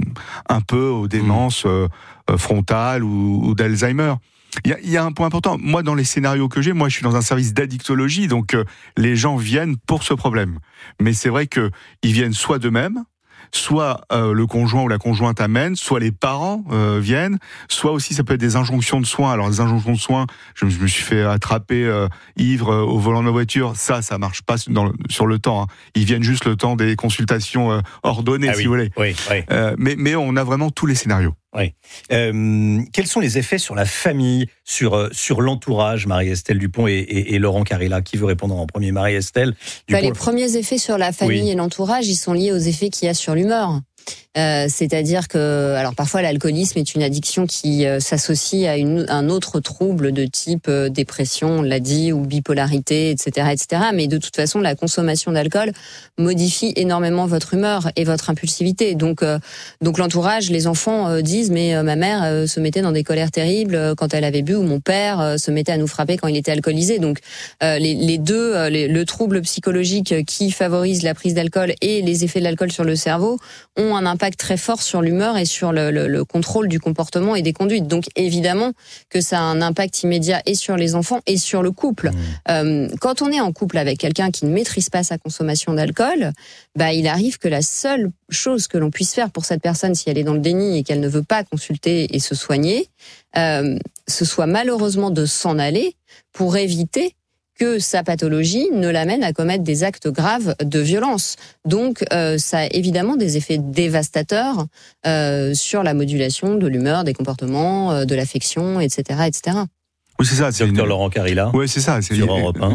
un peu aux démences euh, frontales ou, ou d'Alzheimer. Il y, a, il y a un point important. Moi, dans les scénarios que j'ai, moi, je suis dans un service d'addictologie, donc euh, les gens viennent pour ce problème. Mais c'est vrai que ils viennent soit d'eux-mêmes, soit euh, le conjoint ou la conjointe amène, soit les parents euh, viennent, soit aussi ça peut être des injonctions de soins. Alors les injonctions de soins, je, je me suis fait attraper euh, ivre euh, au volant de ma voiture. Ça, ça marche pas dans le, sur le temps. Hein. Ils viennent juste le temps des consultations euh, ordonnées, ah, si oui, vous voulez. Oui, oui. Euh, mais, mais on a vraiment tous les scénarios. Oui. Euh, quels sont les effets sur la famille, sur sur l'entourage, Marie-Estelle Dupont et, et, et Laurent Carilla? Qui veut répondre en premier? Marie-Estelle Dupont. Bah, les premiers effets sur la famille oui. et l'entourage, ils sont liés aux effets qu'il y a sur l'humeur. Euh, c'est-à-dire que, alors parfois l'alcoolisme est une addiction qui euh, s'associe à une, un autre trouble de type euh, dépression, on l'a dit, ou bipolarité, et cetera, et cetera. Mais de toute façon, la consommation d'alcool modifie énormément votre humeur et votre impulsivité. Donc, euh, donc l'entourage, les enfants euh, disent, mais euh, ma mère euh, se mettait dans des colères terribles euh, quand elle avait bu, ou mon père euh, se mettait à nous frapper quand il était alcoolisé. Donc, euh, les, les deux, euh, les, le trouble psychologique qui favorise la prise d'alcool et les effets de l'alcool sur le cerveau ont un impact très fort sur l'humeur et sur le, le, le contrôle du comportement et des conduites. Donc évidemment que ça a un impact immédiat et sur les enfants et sur le couple. Mmh. Euh, quand on est en couple avec quelqu'un qui ne maîtrise pas sa consommation d'alcool, bah il arrive que la seule chose que l'on puisse faire pour cette personne, si elle est dans le déni et qu'elle ne veut pas consulter et se soigner, euh, ce soit malheureusement de s'en aller pour éviter que sa pathologie ne l'amène à commettre des actes graves de violence. Donc, euh, ça a évidemment des effets dévastateurs euh, sur la modulation de l'humeur, des comportements, euh, de l'affection, et cetera, et cetera. Oui, c'est ça. C'est Docteur une... Laurent Carilla. Oui, c'est ça. C'est sur Europe un.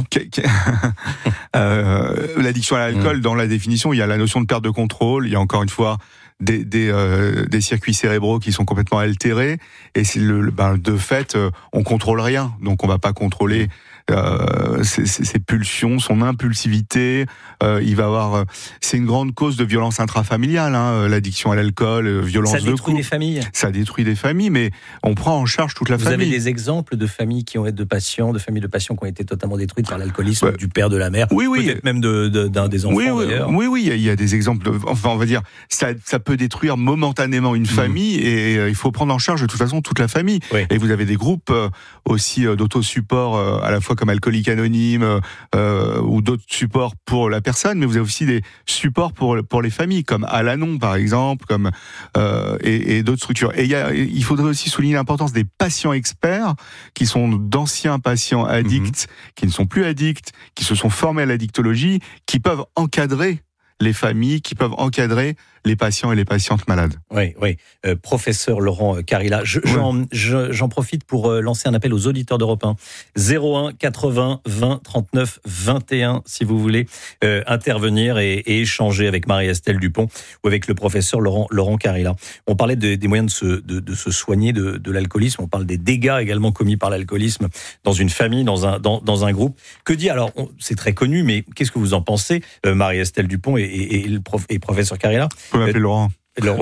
euh, L'addiction à l'alcool, mmh. dans la définition, il y a la notion de perte de contrôle. Il y a encore une fois des, des, euh, des circuits cérébraux qui sont complètement altérés. Et c'est le, ben, de fait, euh, on contrôle rien. Donc, on va pas contrôler euh, ses, ses, ses pulsions, son impulsivité. Euh, il va avoir, euh, c'est une grande cause de violence intrafamiliale, hein, l'addiction à l'alcool, euh, violence de couple. Ça détruit des familles. Ça détruit des familles, mais on prend en charge toute la Vous famille. Vous avez des exemples de familles qui ont été de patients, de familles de patients qui ont été totalement détruites par l'alcoolisme ouais. du père, de la mère, oui, oui. peut-être même de, de, d'un des enfants. Oui, oui, d'ailleurs. oui, oui, il y, a, il y a des exemples. Enfin, on va dire, ça, ça peut détruire momentanément une mmh. famille, et euh, il faut prendre en charge de toute façon toute la famille. Oui. Et vous avez des groupes euh, aussi euh, d'autosupport, euh, à la fois comme Alcooliques Anonymes euh, ou d'autres supports pour la personne, mais vous avez aussi des supports pour pour les familles, comme Al-Anon par exemple, comme euh, et, et d'autres structures. Et il, y a, il faudrait aussi souligner l'importance des patients experts, qui sont d'anciens patients addicts, mmh. qui ne sont plus addicts, qui se sont formés à l'addictologie, qui peuvent encadrer les familles, qui peuvent encadrer les patients et les patientes malades. Oui, oui. Euh, professeur Laurent Carilla, je, oui. j'en, je, j'en profite pour euh, lancer un appel aux auditeurs d'Europe un. zéro un quatre-vingts vingt trente-neuf vingt et un, si vous voulez euh, intervenir et, et échanger avec Marie-Estelle Dupont ou avec le professeur Laurent, Laurent Carilla. On parlait de, des moyens de se, de, de se soigner de, de l'alcoolisme. On parle des dégâts également commis par l'alcoolisme dans une famille, dans un, dans, dans un groupe. Que dit, alors, on, c'est très connu, mais qu'est-ce que vous en pensez, euh, Marie-Estelle Dupont et, et, et le prof, et professeur Carilla? Vous pouvez m'appeler Laurent. Laurent.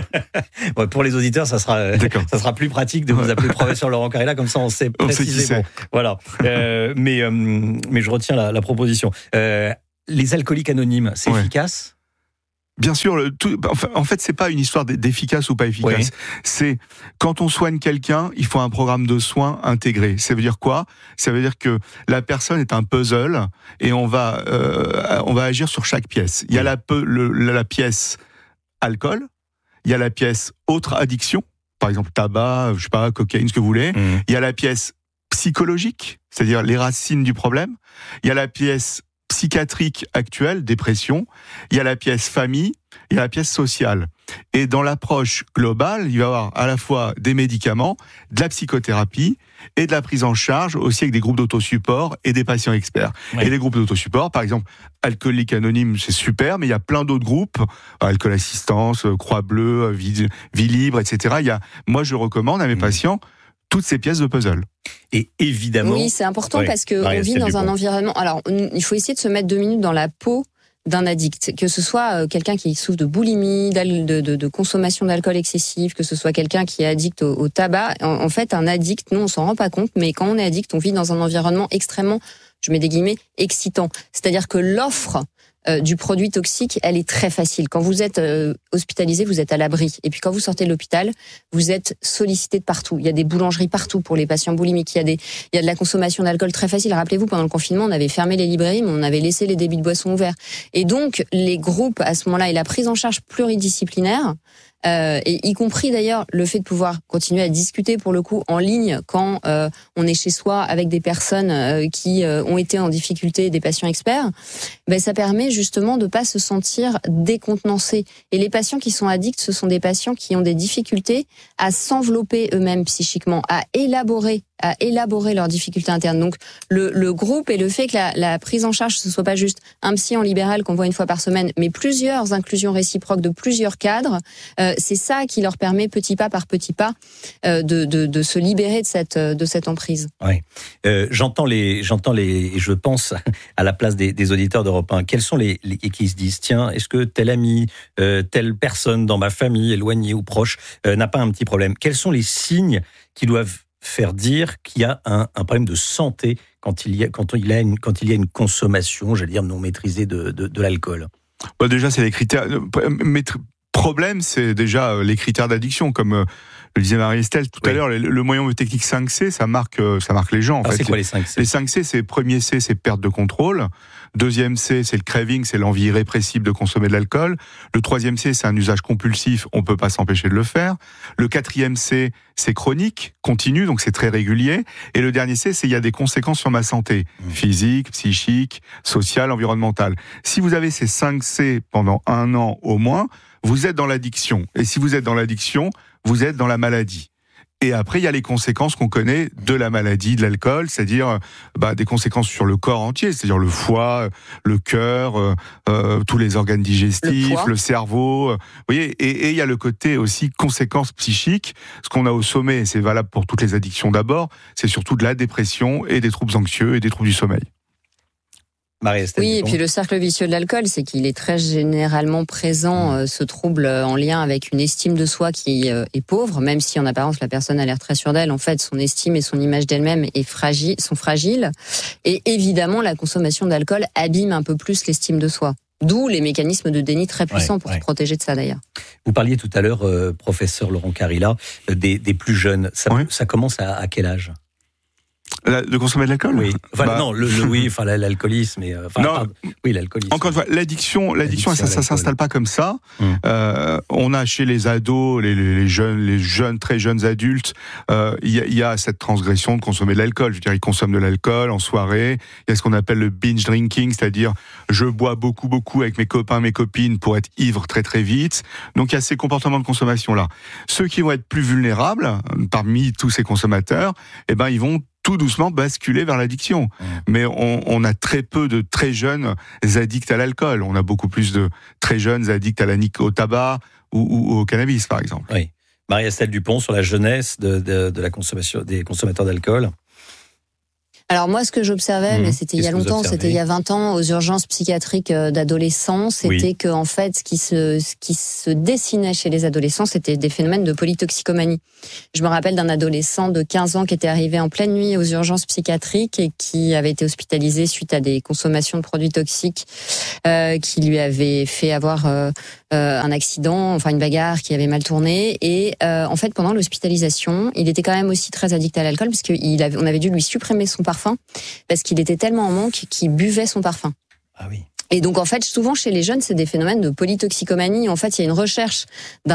Ouais, pour les auditeurs, ça sera, ça sera plus pratique de vous appeler professeur Laurent Carilla, comme ça on sait précisément. On sait voilà. Euh, mais, euh, mais je retiens la, la proposition. Euh, les alcooliques anonymes, c'est ouais. efficace? Bien sûr, le, tout, en fait, c'est pas une histoire d'efficace ou pas efficace. Oui. C'est quand on soigne quelqu'un, il faut un programme de soins intégré. Ça veut dire quoi? Ça veut dire que la personne est un puzzle et on va, euh, on va agir sur chaque pièce. Il y a la, le, la pièce alcool, il y a la pièce autre addiction, par exemple tabac, je sais pas, cocaïne, ce que vous voulez. Mmh. Il y a la pièce psychologique, c'est-à-dire les racines du problème. Il y a la pièce psychiatrique actuelle, dépression. Il y a la pièce famille, il y a la pièce sociale. Et dans l'approche globale, il va y avoir à la fois des médicaments, de la psychothérapie et de la prise en charge aussi avec des groupes d'autosupport et des patients experts. Ouais. Et les groupes d'autosupport, par exemple, Alcooliques Anonymes, c'est super, mais il y a plein d'autres groupes, Alcool Assistance, Croix-Bleue, Vie, Vie Libre, et cetera. Il y a, moi, je recommande à mes mmh. patients toutes ces pièces de puzzle. Et évidemment... Oui, c'est important ouais, parce qu'on vit dans un environnement... Alors, il faut essayer de se mettre deux minutes dans la peau d'un addict, que ce soit quelqu'un qui souffre de boulimie, de, de, de consommation d'alcool excessif, que ce soit quelqu'un qui est addict au, au tabac. En, en fait, un addict, nous, on s'en rend pas compte, mais quand on est addict, on vit dans un environnement extrêmement, je mets des guillemets, excitant. C'est-à-dire que l'offre Euh, du produit toxique, elle est très facile. Quand vous êtes euh, hospitalisé, vous êtes à l'abri. Et puis quand vous sortez de l'hôpital, vous êtes sollicité de partout. Il y a des boulangeries partout pour les patients boulimiques. Il y a des, il y a de la consommation d'alcool très facile. Rappelez-vous, pendant le confinement, on avait fermé les librairies, mais on avait laissé les débits de boissons ouverts. Et donc, les groupes, à ce moment-là, et la prise en charge pluridisciplinaire, Euh, et y compris d'ailleurs le fait de pouvoir continuer à discuter pour le coup en ligne quand euh, on est chez soi avec des personnes euh, qui euh, ont été en difficulté, des patients experts, ben ça permet justement de pas se sentir décontenancé. Et les patients qui sont addicts, ce sont des patients qui ont des difficultés à s'envelopper eux-mêmes psychiquement, à élaborer à élaborer leurs difficultés internes. Donc le, le groupe et le fait que la, la prise en charge ce soit pas juste un psy en libéral qu'on voit une fois par semaine, mais plusieurs inclusions réciproques de plusieurs cadres, euh, c'est ça qui leur permet petit pas par petit pas euh, de, de, de se libérer de cette, de cette emprise. Oui, euh, j'entends les, j'entends les, je pense à la place des, des auditeurs d'Europe un. Quels sont les, les qui se disent tiens, est-ce que tel ami, euh, telle personne dans ma famille éloignée ou proche euh, n'a pas un petit problème? Quels sont les signes qui doivent faire dire qu'il y a un, un problème de santé quand il y a, quand il y a, une, quand il y a une consommation, j'allais dire, non maîtrisée de, de, de l'alcool? Bah déjà, c'est les critères. Mais problème, c'est déjà les critères d'addiction, comme le disait Marie-Estelle tout oui. à l'heure. Le, le moyen technique cinq C, ça marque, ça marque les gens. En Alors fait. C'est quoi les cinq C? Les cinq C, c'est premier C, c'est perte de contrôle. Deuxième C, c'est le craving, c'est l'envie irrépressible de consommer de l'alcool. Le troisième C, c'est un usage compulsif, on peut pas s'empêcher de le faire. Le quatrième C, c'est chronique, continu, donc c'est très régulier. Et le dernier C, c'est il y a des conséquences sur ma santé, mmh. physique, psychique, sociale, environnementale. Si vous avez ces cinq C pendant un an au moins, vous êtes dans l'addiction. Et si vous êtes dans l'addiction, vous êtes dans la maladie. Et après, il y a les conséquences qu'on connaît de la maladie, de l'alcool, c'est-à-dire bah, des conséquences sur le corps entier, c'est-à-dire le foie, le cœur, euh, euh, tous les organes digestifs, le, le cerveau. Euh, vous voyez, et, et il y a le côté aussi conséquences psychiques. Ce qu'on a au sommet, et c'est valable pour toutes les addictions d'abord, c'est surtout de la dépression et des troubles anxieux et des troubles du sommeil. Oui, et puis le cercle vicieux de l'alcool, c'est qu'il est très généralement présent, euh, ce trouble en lien avec une estime de soi qui euh, est pauvre, même si en apparence la personne a l'air très sûre d'elle, en fait son estime et son image d'elle-même est fragile, sont fragiles. Et évidemment, la consommation d'alcool abîme un peu plus l'estime de soi. D'où les mécanismes de déni très puissants ouais, pour ouais. se protéger de ça d'ailleurs. Vous parliez tout à l'heure, euh, professeur Laurent Carilla, des, des plus jeunes. Ça, oui. ça commence à, à quel âge ? La, de consommer de l'alcool ? Oui. Enfin, bah, non, le, le, oui, enfin, l'alcoolisme. Et, enfin, non, pardon, oui, l'alcoolisme. Encore une fois, l'addiction, l'addiction, l'addiction ça, ça s'installe pas comme ça. Hum. Euh, on a chez les ados, les, les jeunes, les jeunes, très jeunes adultes, il euh, y, y a cette transgression de consommer de l'alcool. Je veux dire, ils consomment de l'alcool en soirée. Il y a ce qu'on appelle le binge drinking, c'est-à-dire je bois beaucoup, beaucoup avec mes copains, mes copines pour être ivre très, très vite. Donc, il y a ces comportements de consommation-là. Ceux qui vont être plus vulnérables, parmi tous ces consommateurs, eh ben, ils vont tout doucement basculer vers l'addiction. Mmh. Mais on, on a très peu de très jeunes addicts à l'alcool. On a beaucoup plus de très jeunes addicts à la nic- au tabac ou, ou au cannabis, par exemple. Oui. Marie-Estelle Dupont, sur la jeunesse de, de, de la consommation des consommateurs d'alcool. Alors moi, ce que j'observais, mmh. mais c'était Qu'est-ce il y a longtemps, c'était il y a vingt ans, aux urgences psychiatriques d'adolescents, c'était oui. que en fait, ce qui se, ce qui se dessinait chez les adolescents, c'était des phénomènes de polytoxicomanie. Je me rappelle d'un adolescent de quinze ans qui était arrivé en pleine nuit aux urgences psychiatriques et qui avait été hospitalisé suite à des consommations de produits toxiques euh, qui lui avaient fait avoir euh, euh, un accident, enfin une bagarre qui avait mal tourné. Et euh, en fait, pendant l'hospitalisation, il était quand même aussi très addict à l'alcool parce qu'il avait, on avait dû lui supprimer son parfum parce qu'il était tellement en manque qu'il buvait son parfum. Ah oui. Et donc en fait, souvent chez les jeunes, c'est des phénomènes de polytoxicomanie. En fait, il y a une recherche d'un